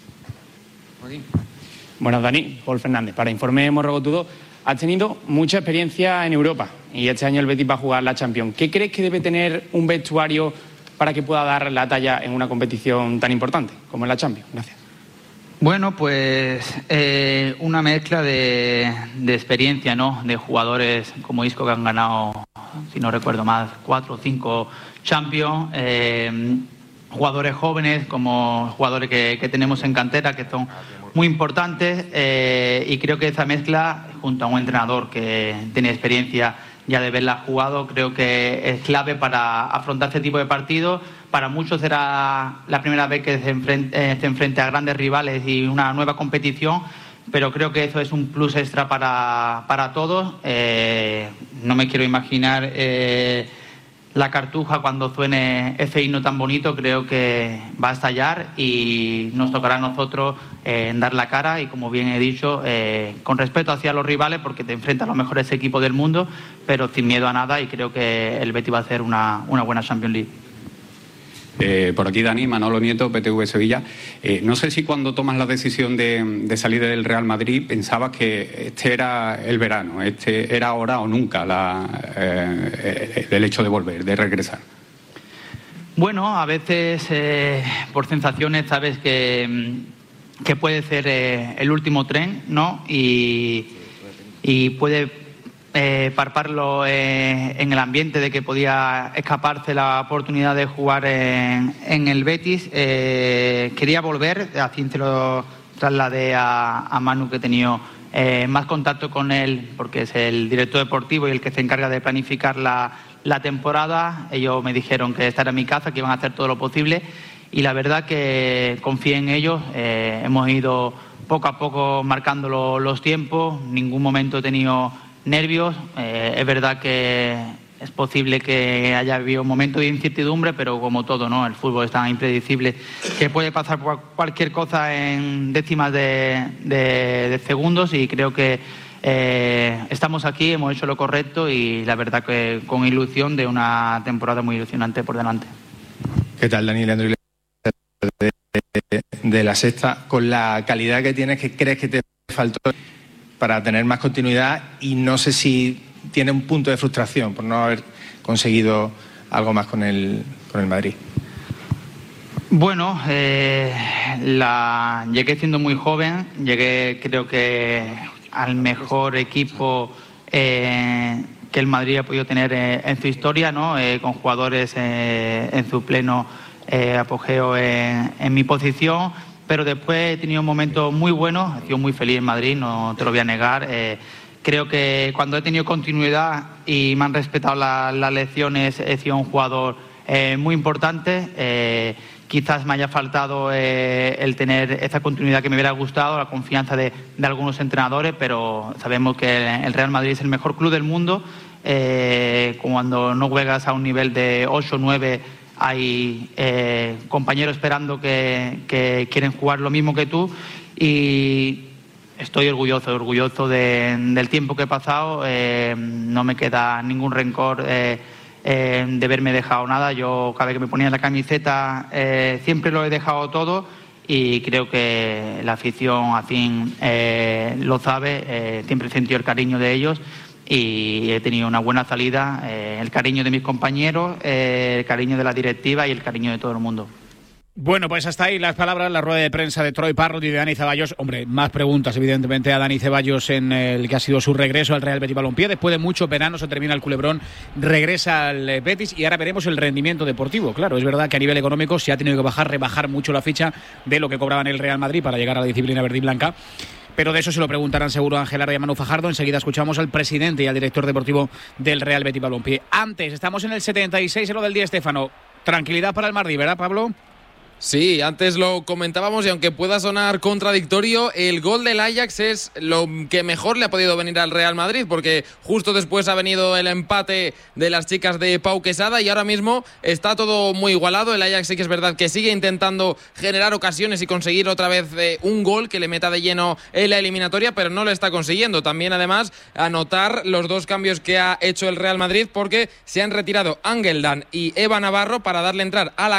Buenas, Dani. Paul Fernández. Para Informe Morroco Tudor, has tenido mucha experiencia en Europa y este año el Betis va a jugar la Champions. ¿Qué crees que debe tener un vestuario para que pueda dar la talla en una competición tan importante como es la Champions? Gracias. Bueno, pues una mezcla de experiencia, ¿no? De jugadores como Isco, que han ganado, si no recuerdo más, 4 o 5 Champions. Jugadores jóvenes, como jugadores que tenemos en cantera, que son muy importantes, y creo que esa mezcla, junto a un entrenador que tiene experiencia ya de verla jugado, creo que es clave para afrontar este tipo de partidos. Para muchos será la primera vez que se enfrente a grandes rivales y una nueva competición, pero creo que eso es un plus extra para todos. No me quiero imaginar la Cartuja cuando suene ese himno tan bonito. Creo que va a estallar y nos tocará a nosotros dar la cara, y como bien he dicho, con respeto hacia los rivales, porque te enfrentas a los mejores equipos del mundo, pero sin miedo a nada, y creo que el Betis va a hacer una buena Champions League. Por aquí Dani, Manolo Nieto, PTV Sevilla. No sé si cuando tomas la decisión de salir del Real Madrid pensabas que este era el verano, este era ahora o nunca el hecho de volver, de regresar. Bueno, a veces por sensaciones sabes que puede ser el último tren, ¿no? Y puede parparlo en el ambiente de que podía escaparse la oportunidad de jugar en el Betis. Quería volver, así se lo trasladé a Manu, que he tenido más contacto con él, porque es el director deportivo y el que se encarga de planificar la temporada. Ellos me dijeron que esta era mi casa, que iban a hacer todo lo posible, y la verdad que confié en ellos. Hemos ido poco a poco marcando los tiempos, en ningún momento he tenido nervios. Es verdad que es posible que haya habido un momento de incertidumbre, pero como todo, ¿no? El fútbol es tan impredecible que puede pasar cualquier cosa en décimas de segundos, y creo que estamos aquí, hemos hecho lo correcto, y la verdad que con ilusión de una temporada muy ilusionante por delante. ¿Qué tal, Dani? Leandro de La Sexta. Con la calidad que tienes, ¿qué crees que te faltó para tener más continuidad? Y no sé si tiene un punto de frustración por no haber conseguido algo más con el Madrid. Bueno, llegué siendo muy joven, llegué creo que al mejor equipo que el Madrid ha podido tener en su historia, ¿no? Con jugadores en su pleno apogeo en mi posición. Pero después he tenido momentos muy buenos, he sido muy feliz en Madrid, no te lo voy a negar. Creo que cuando he tenido continuidad y me han respetado las lecciones, he sido un jugador muy importante. Quizás me haya faltado el tener esa continuidad que me hubiera gustado, la confianza de algunos entrenadores, pero sabemos que el Real Madrid es el mejor club del mundo. Cuando no juegas a un nivel de 8 o 9, hay compañeros esperando que quieren jugar lo mismo que tú, y estoy orgulloso del tiempo que he pasado. No me queda ningún rencor de haberme dejado nada. Yo cada vez que me ponía la camiseta siempre lo he dejado todo, y creo que la afición a fin lo sabe. Siempre he sentido el cariño de ellos y he tenido una buena salida, el cariño de mis compañeros, el cariño de la directiva y el cariño de todo el mundo. Bueno, pues hasta ahí las palabras, la rueda de prensa de Troy Parrott y de Dani Ceballos. Hombre, más preguntas, evidentemente, a Dani Ceballos en el que ha sido su regreso al Real Betis Balompié. Después de muchos veranos se termina el culebrón, regresa al Betis y ahora veremos el rendimiento deportivo. Claro, es verdad que a nivel económico se ha tenido que rebajar mucho la ficha de lo que cobraba en el Real Madrid para llegar a la disciplina verde y blanca. Pero de eso se lo preguntarán seguro a Ángel Lara y a Manu Fajardo. Enseguida escuchamos al presidente y al director deportivo del Real Betis Balompié. Antes, estamos en el 76, en lo del Di Stéfano. Tranquilidad para el Madrid, ¿verdad, Pablo? Sí, antes lo comentábamos y aunque pueda sonar contradictorio, el gol del Ajax es lo que mejor le ha podido venir al Real Madrid, porque justo después ha venido el empate de las chicas de Pau Quesada y ahora mismo está todo muy igualado. El Ajax sí que es verdad que sigue intentando generar ocasiones y conseguir otra vez un gol que le meta de lleno en la eliminatoria, pero no lo está consiguiendo. También además anotar los dos cambios que ha hecho el Real Madrid, porque se han retirado Angeldan y Eva Navarro para darle entrada a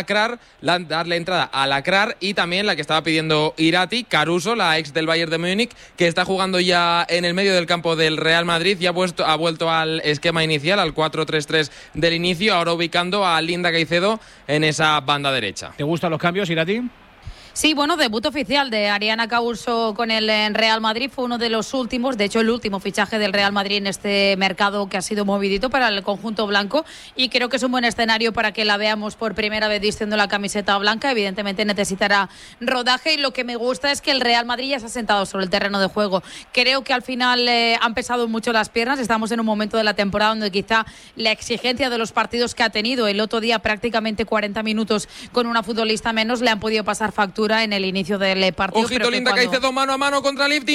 Lacrar y también la que estaba pidiendo Irati, Caruso, la ex del Bayern de Múnich, que está jugando ya en el medio del campo del Real Madrid y ha vuelto al esquema inicial, al 4-3-3 del inicio, ahora ubicando a Linda Caicedo en esa banda derecha. ¿Te gustan los cambios, Irati? Sí, bueno, debut oficial de Ariana Caruso con el Real Madrid, fue uno de los últimos, de hecho el último fichaje del Real Madrid en este mercado que ha sido movidito para el conjunto blanco, y creo que es un buen escenario para que la veamos por primera vez vistiendo la camiseta blanca. Evidentemente necesitará rodaje y lo que me gusta es que el Real Madrid ya se ha sentado sobre el terreno de juego. Creo que al final han pesado mucho las piernas, estamos en un momento de la temporada donde quizá la exigencia de los partidos que ha tenido el otro día, prácticamente 40 minutos con una futbolista menos, le han podido pasar factura en el inicio del partido. Ojito, Linda Caicedo mano a mano contra Lifting.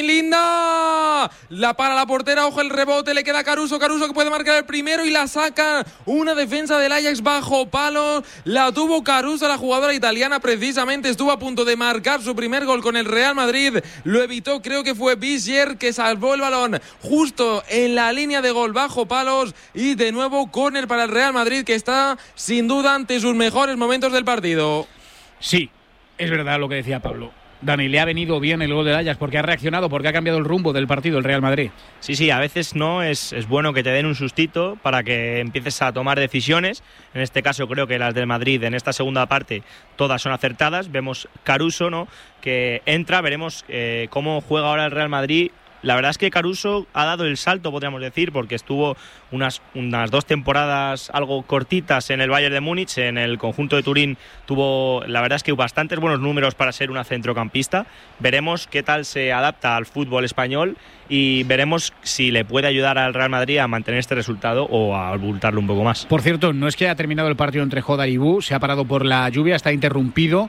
Linda la para la portera, ojo el rebote, le queda Caruso que puede marcar el primero y la saca. Una defensa del Ajax bajo palos, la tuvo Caruso, la jugadora italiana, precisamente estuvo a punto de marcar su primer gol con el Real Madrid, lo evitó, creo que fue Bissier que salvó el balón justo en la línea de gol bajo palos, y de nuevo córner para el Real Madrid, que está sin duda ante sus mejores momentos del partido. Sí, es verdad lo que decía Pablo. Dani, le ha venido bien el gol del Ajax porque ha reaccionado, porque ha cambiado el rumbo del partido el Real Madrid. Sí, a veces no es bueno que te den un sustito para que empieces a tomar decisiones. En este caso creo que las del Madrid en esta segunda parte todas son acertadas. Vemos Caruso, ¿no?, que entra, veremos cómo juega ahora el Real Madrid. La verdad es que Caruso ha dado el salto, podríamos decir, porque estuvo unas 2 temporadas algo cortitas en el Bayern de Múnich. En el conjunto de Turín tuvo, la verdad es que bastantes buenos números para ser una centrocampista. Veremos qué tal se adapta al fútbol español y veremos si le puede ayudar al Real Madrid a mantener este resultado o a abultarlo un poco más. Por cierto, no es que haya terminado el partido entre Jodar y Bu, se ha parado por la lluvia, está interrumpido.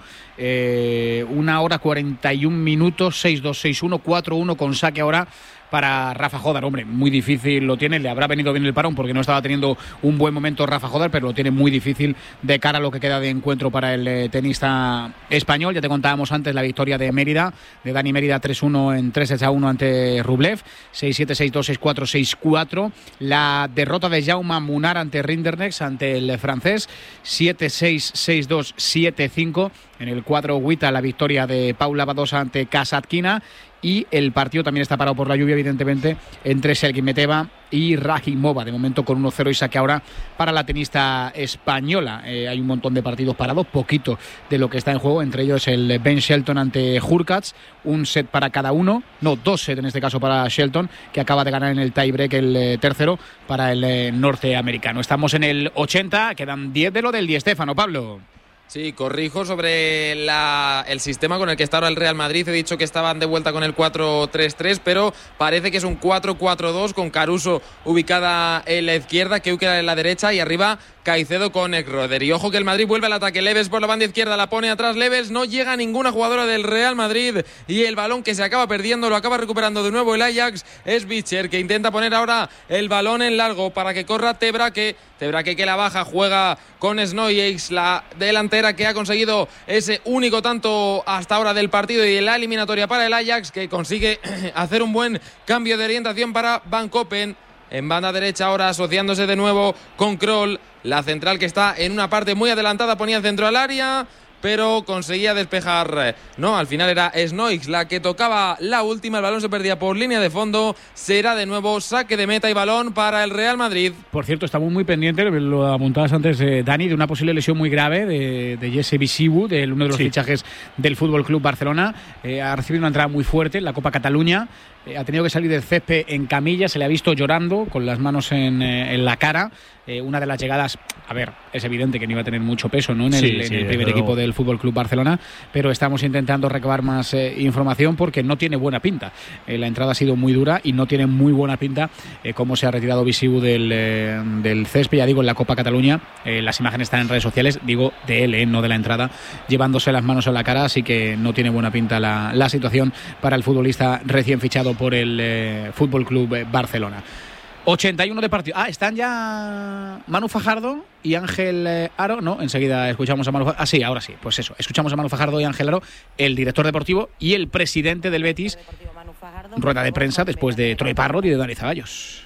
1 hora 41 minutos, 6-2, 6-1, 4-1 con saque ahora para Rafa Jodar. Hombre, muy difícil lo tiene, le habrá venido bien el parón porque no estaba teniendo un buen momento Rafa Jodar, pero lo tiene muy difícil de cara a lo que queda de encuentro para el tenista español. Ya te contábamos antes la victoria de Mérida, de Dani Mérida, 3-1 en 3-1 ante Rublev, 6-7, 6-2, 6-4, 6-4. La derrota de Jaume Munar ante Rinderknecht, ante el francés, 7-6, 6-2, 7-5. En el cuadro Huita, la victoria de Paula Badosa ante Kasatkina. Y el partido también está parado por la lluvia, evidentemente, entre Selkimeteva y Rajimova. De momento con 1-0 y saque ahora para la tenista española. Hay un montón de partidos parados, poquito de lo que está en juego. Entre ellos el Ben Shelton ante Hurkacz. Un set para cada uno. No, 2 sets en este caso para Shelton, que acaba de ganar en el tiebreak el tercero para el norteamericano. Estamos en el 80, quedan 10 de lo del Di Stéfano, Pablo. Sí, corrijo sobre el sistema con el que está ahora el Real Madrid. He dicho que estaban de vuelta con el 4-3-3, pero parece que es un 4-4-2 con Caruso ubicada en la izquierda, Keuker en la derecha y arriba Caicedo con Ekroder. Y ojo que el Madrid vuelve al ataque. Leves por la banda izquierda, la pone atrás Leves, no llega ninguna jugadora del Real Madrid y el balón que se acaba perdiendo lo acaba recuperando de nuevo el Ajax. Es Bicher que intenta poner ahora el balón en largo para que corra Tebrake que la baja, juega con Snoyeix, la delantera que ha conseguido ese único tanto hasta ahora del partido y de la eliminatoria para el Ajax, que consigue hacer un buen cambio de orientación para Van Koppen. En banda derecha ahora asociándose de nuevo con Kroll, la central que está en una parte muy adelantada, ponía el centro al área, pero conseguía despejar. No, al final era Snoix la que tocaba la última, el balón se perdía por línea de fondo, será de nuevo saque de meta y balón para el Real Madrid. Por cierto, estamos muy pendientes, lo apuntabas antes, Dani, de una posible lesión muy grave de Jesse Bisibu, de uno de los fichajes del Fútbol Club Barcelona. Ha recibido una entrada muy fuerte en la Copa Cataluña. Ha tenido que salir del césped en camilla, se le ha visto llorando con las manos en la cara. Una de las llegadas, a ver, es evidente que no iba a tener mucho peso, ¿no? en el primer equipo del Fútbol Club Barcelona, pero estamos intentando recabar más información porque no tiene buena pinta. La entrada ha sido muy dura y no tiene muy buena pinta cómo se ha retirado Bisibu del césped, ya digo, en la Copa Cataluña. Las imágenes están en redes sociales, digo de él, no de la entrada, llevándose las manos a la cara, así que no tiene buena pinta la situación para el futbolista recién fichado por el Fútbol Club Barcelona. 81 de partido. Están ya Manu Fajardo y Ángel Aro. No, enseguida escuchamos a Manu Fajardo. Sí, ahora sí. Pues eso, escuchamos a Manu Fajardo y Ángel Aro, el director deportivo y el presidente del Betis. Rueda de prensa después de Troy Parrott y de Dani Ceballos.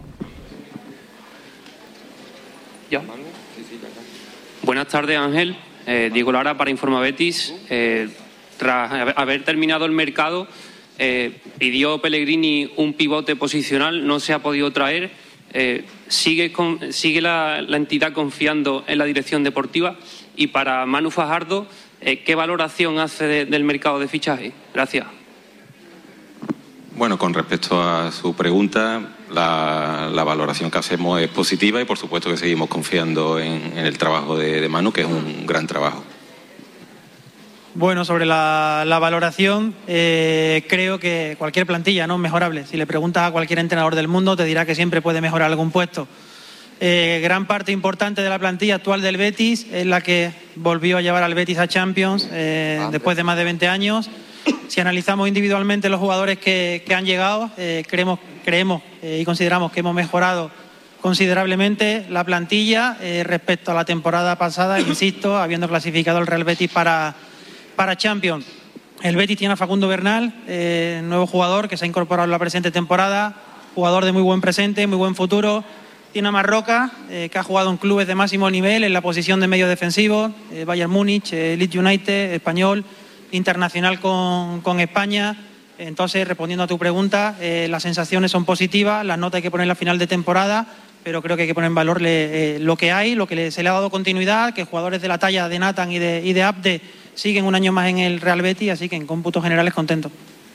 Buenas tardes, Ángel. Diego Lara para Informa Betis. Tras haber terminado el mercado, pidió Pellegrini un pivote posicional, no se ha podido traer. ¿Sigue la entidad confiando en la dirección deportiva? Y para Manu Fajardo, ¿qué valoración hace del mercado de fichaje? Gracias. Bueno, con respecto a su pregunta, la valoración que hacemos es positiva y por supuesto que seguimos confiando en el trabajo de Manu, que es un gran trabajo. Bueno, sobre la valoración, creo que cualquier plantilla no es mejorable. Si le preguntas a cualquier entrenador del mundo, te dirá que siempre puede mejorar algún puesto. Gran parte importante de la plantilla actual del Betis es la que volvió a llevar al Betis a Champions después de más de 20 años. Si analizamos individualmente los jugadores que han llegado, creemos y consideramos que hemos mejorado considerablemente la plantilla respecto a la temporada pasada, insisto, habiendo clasificado el Real Betis para Champions. El Betis tiene a Facundo Bernal, nuevo jugador que se ha incorporado en la presente temporada, jugador de muy buen presente, muy buen futuro. Tiene a Marroca, que ha jugado en clubes de máximo nivel en la posición de medio defensivo, Bayern Múnich, Leeds United, Español, internacional con España. Entonces, respondiendo a tu pregunta, las sensaciones son positivas, las notas hay que poner en la final de temporada, pero creo que hay que poner en valor lo que hay, lo que se le ha dado continuidad, que jugadores de la talla de Nathan y de Abde siguen un año más en el Real Betis, así que en cómputos generales contento.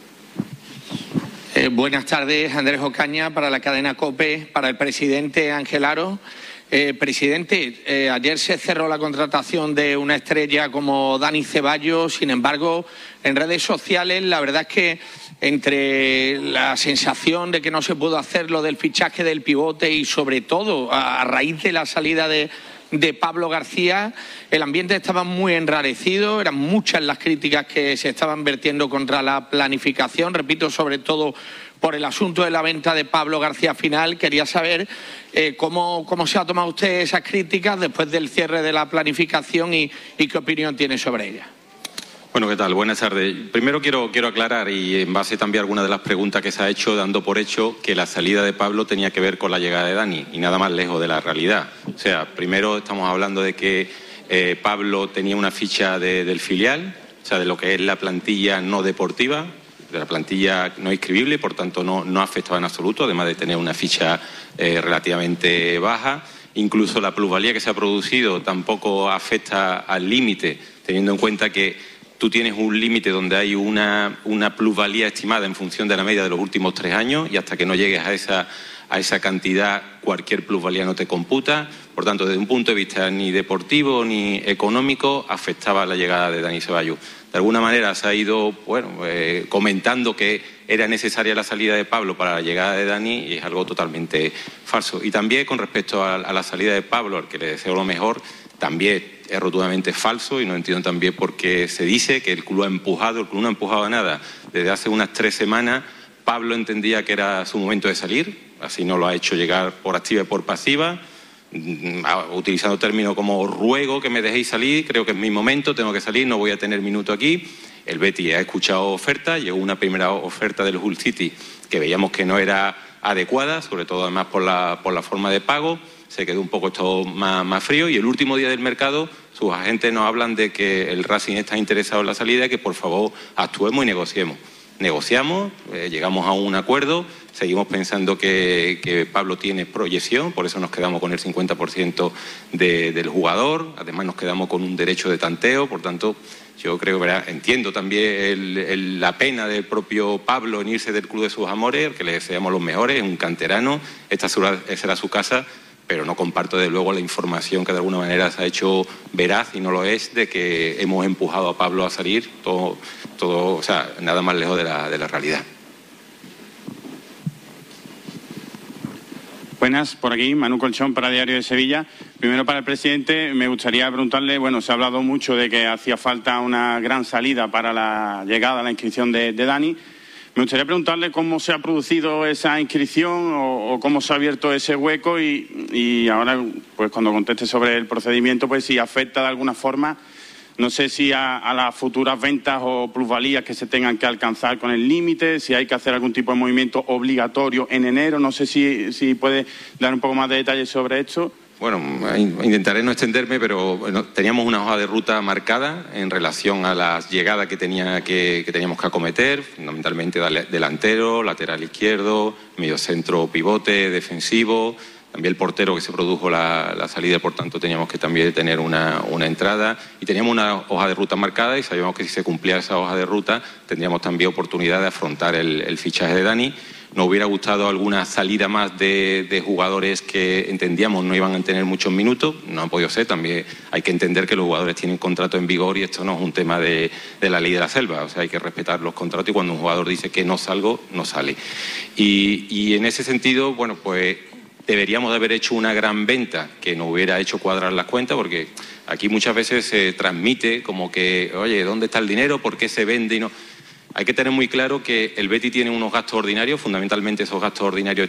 Buenas tardes, Andrés Ocaña, para la cadena COPE, para el presidente Ángel Aro. Presidente, ayer se cerró la contratación de una estrella como Dani Ceballos, sin embargo, en redes sociales la verdad es que entre la sensación de que no se pudo hacer lo del fichaje del pivote y sobre todo a raíz de la salida de Pablo García, el ambiente estaba muy enrarecido, eran muchas las críticas que se estaban vertiendo contra la planificación, repito, sobre todo por el asunto de la venta de Pablo García final. Quería saber cómo se ha tomado usted esas críticas después del cierre de la planificación y qué opinión tiene sobre ellas. Bueno, ¿qué tal? Buenas tardes. Primero quiero aclarar, y en base también a algunas de las preguntas que se ha hecho, dando por hecho que la salida de Pablo tenía que ver con la llegada de Dani, y nada más lejos de la realidad. O sea, primero estamos hablando de que Pablo tenía una ficha del filial, o sea, de lo que es la plantilla no deportiva, de la plantilla no inscribible, y por tanto no afectaba en absoluto, además de tener una ficha relativamente baja. Incluso la plusvalía que se ha producido tampoco afecta al límite, teniendo en cuenta que tú tienes un límite donde hay una plusvalía estimada en función de la media de los últimos 3 años, y hasta que no llegues a esa cantidad cualquier plusvalía no te computa. Por tanto, desde un punto de vista ni deportivo ni económico afectaba la llegada de Dani Ceballos. De alguna manera se ha ido comentando que era necesaria la salida de Pablo para la llegada de Dani, y es algo totalmente falso. Y también con respecto a la salida de Pablo, al que le deseo lo mejor, también es rotundamente falso, y no entiendo también por qué se dice que el club ha empujado. El club no ha empujado nada. Desde hace unas 3 semanas Pablo entendía que era su momento de salir, así no lo ha hecho llegar por activa y por pasiva, utilizando términos como ruego que me dejéis salir, creo que es mi momento, tengo que salir, no voy a tener minuto aquí. El Betis ha escuchado ofertas, llegó una primera oferta del Hull City que veíamos que no era adecuada, sobre todo además por la forma de pago. se quedó un poco todo más frío, y el último día del mercado sus agentes nos hablan de que el Racing está interesado en la salida y que por favor actuemos y negociemos. Negociamos, llegamos a un acuerdo, seguimos pensando que Pablo tiene proyección, por eso nos quedamos con el 50% del jugador, además nos quedamos con un derecho de tanteo, por tanto yo creo, ¿verdad? Entiendo también la pena del propio Pablo en irse del club de sus amores, que le deseamos los mejores, es un canterano, esta será su casa, pero no comparto de luego la información que de alguna manera se ha hecho veraz y no lo es, de que hemos empujado a Pablo a salir, todo, o sea, nada más lejos de la realidad. Buenas, por aquí, Manu Colchón para Diario de Sevilla. Primero, para el presidente, me gustaría preguntarle, bueno, se ha hablado mucho de que hacía falta una gran salida para la llegada, la inscripción de Dani. Me gustaría preguntarle cómo se ha producido esa inscripción o cómo se ha abierto ese hueco y ahora, pues cuando conteste sobre el procedimiento, pues si afecta de alguna forma, no sé si a las futuras ventas o plusvalías que se tengan que alcanzar con el límite, si hay que hacer algún tipo de movimiento obligatorio en enero, no sé si puede dar un poco más de detalles sobre esto. Bueno, intentaré no extenderme, pero bueno, teníamos una hoja de ruta marcada en relación a las llegadas que teníamos que acometer, fundamentalmente delantero, lateral izquierdo, mediocentro pivote, defensivo, también el portero que se produjo la salida, por tanto teníamos que también tener una entrada y teníamos una hoja de ruta marcada y sabíamos que si se cumplía esa hoja de ruta tendríamos también oportunidad de afrontar el fichaje de Dani. Nos hubiera gustado alguna salida más de jugadores que entendíamos no iban a tener muchos minutos, no ha podido ser, también hay que entender que los jugadores tienen contrato en vigor y esto no es un tema de la ley de la selva, o sea, hay que respetar los contratos y cuando un jugador dice que no salgo, no sale. Y en ese sentido, bueno, pues deberíamos de haber hecho una gran venta que nos hubiera hecho cuadrar las cuentas, porque aquí muchas veces se transmite como que, oye, ¿dónde está el dinero? ¿Por qué se vende y no? Hay que tener muy claro que el Betis tiene unos gastos ordinarios, fundamentalmente esos gastos ordinarios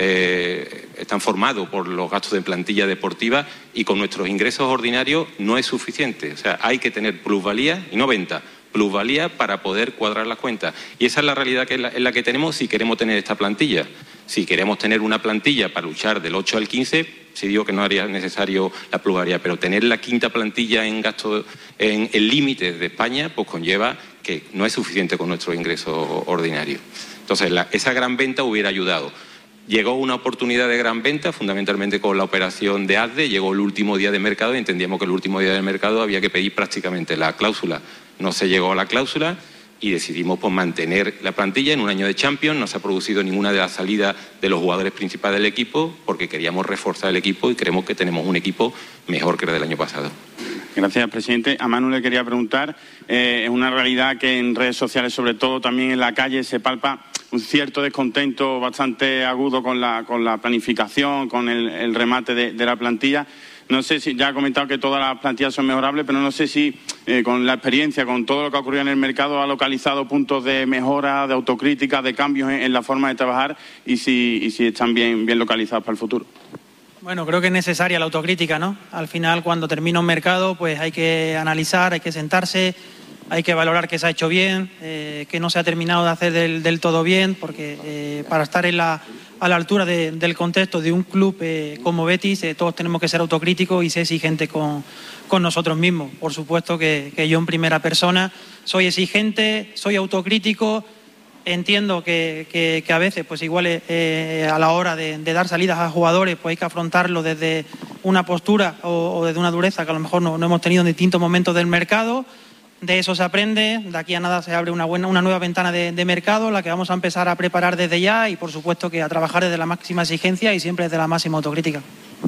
están formados por los gastos de plantilla deportiva y con nuestros ingresos ordinarios no es suficiente. O sea, hay que tener plusvalía y no venta, plusvalía para poder cuadrar las cuentas. Y esa es la realidad en la que tenemos si queremos tener esta plantilla. Si queremos tener una plantilla para luchar del 8 al 15, sí digo que no haría necesario la plusvalía, pero tener la quinta plantilla en gasto en el límite de España, pues conlleva que no es suficiente con nuestros ingresos ordinarios. Entonces, esa gran venta hubiera ayudado. Llegó una oportunidad de gran venta, fundamentalmente con la operación de ASDE, llegó el último día de mercado y entendíamos que el último día del mercado había que pedir prácticamente la cláusula. No se llegó a la cláusula y decidimos pues, mantener la plantilla en un año de Champions. No se ha producido ninguna de las salidas de los jugadores principales del equipo porque queríamos reforzar el equipo y creemos que tenemos un equipo mejor que el del año pasado. Gracias, presidente. A Manu le quería preguntar, es una realidad que en redes sociales, sobre todo también en la calle, se palpa un cierto descontento bastante agudo con la planificación, con el remate de la plantilla. No sé si, ya ha comentado que todas las plantillas son mejorables, pero no sé si con la experiencia, con todo lo que ha ocurrido en el mercado, ha localizado puntos de mejora, de autocrítica, de cambios en la forma de trabajar y si están bien localizados para el futuro. Bueno, creo que es necesaria la autocrítica, ¿no? Al final, cuando termina un mercado, pues hay que analizar, hay que sentarse, hay que valorar que se ha hecho bien, que no se ha terminado de hacer del todo bien, porque para estar a la altura del contexto de un club como Betis, todos tenemos que ser autocríticos y ser exigentes con nosotros mismos. Por supuesto que yo en primera persona soy exigente, soy autocrítico. Entiendo que a veces, pues igual a la hora de dar salidas a jugadores, pues hay que afrontarlo desde una postura o desde una dureza que a lo mejor no hemos tenido en distintos momentos del mercado. De eso se aprende, de aquí a nada se abre una nueva ventana de mercado, la que vamos a empezar a preparar desde ya y por supuesto que a trabajar desde la máxima exigencia y siempre desde la máxima autocrítica.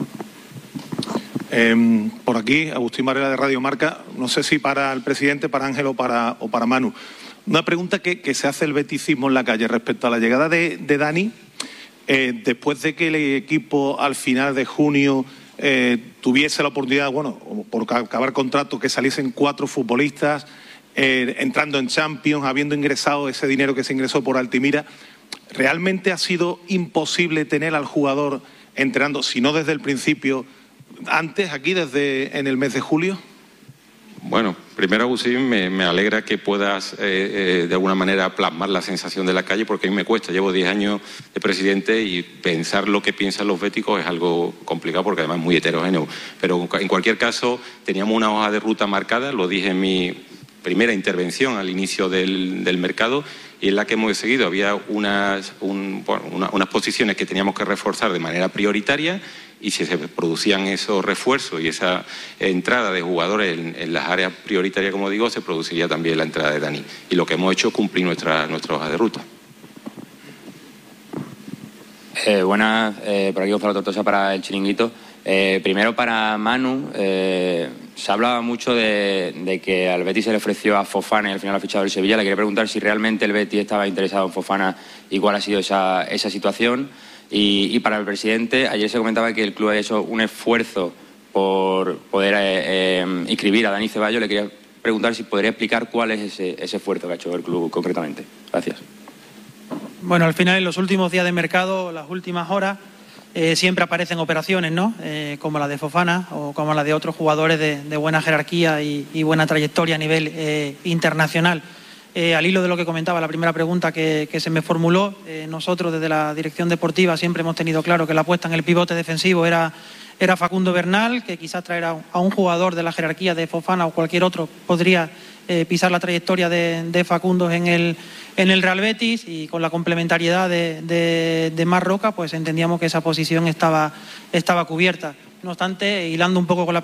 Por aquí, Agustín Varela de Radio Marca, no sé si para el presidente, para Ángel o para Manu. Una pregunta que se hace el beticismo en la calle respecto a la llegada de Dani, después de que el equipo al final de junio tuviese la oportunidad, bueno, por acabar contrato, que saliesen 4 futbolistas, entrando en Champions, habiendo ingresado ese dinero que se ingresó por Altimira, ¿realmente ha sido imposible tener al jugador entrenando, si no desde el principio, antes, aquí, en el mes de julio? Bueno, Primero, Agustín, me alegra que puedas de alguna manera plasmar la sensación de la calle, porque a mí me cuesta. Llevo 10 años de presidente y pensar lo que piensan los béticos es algo complicado porque además es muy heterogéneo. Pero en cualquier caso, teníamos una hoja de ruta marcada, lo dije en mi primera intervención al inicio del mercado, y en la que hemos seguido. Había unas posiciones que teníamos que reforzar de manera prioritaria, y si se producían esos refuerzos y esa entrada de jugadores en las áreas prioritarias, como digo, se produciría también la entrada de Dani. Y lo que hemos hecho es cumplir nuestra hoja de ruta. Buenas, por aquí Gonzalo Tortosa para el Chiringuito. Primero para Manu, se hablaba mucho de que al Betis se le ofreció a Fofana y al final ha fichado el Sevilla. Le quería preguntar si realmente el Betis estaba interesado en Fofana y cuál ha sido esa situación. Y para el presidente, ayer se comentaba que el club ha hecho un esfuerzo por poder inscribir a Dani Ceballos. Le quería preguntar si podría explicar cuál es ese esfuerzo que ha hecho el club concretamente. Gracias. Bueno, al final, en los últimos días de mercado, las últimas horas, siempre aparecen operaciones, ¿no? Como la de Fofana o como la de otros jugadores de buena jerarquía y buena trayectoria a nivel internacional. Al hilo de lo que comentaba, la primera pregunta que se me formuló, nosotros desde la dirección deportiva siempre hemos tenido claro que la apuesta en el pivote defensivo era Facundo Bernal, que quizás traer a un jugador de la jerarquía de Fofana o cualquier otro podría pisar la trayectoria de Facundo en el Real Betis, y con la complementariedad de Marc Roca, pues entendíamos que esa posición estaba cubierta. No obstante, hilando un poco con la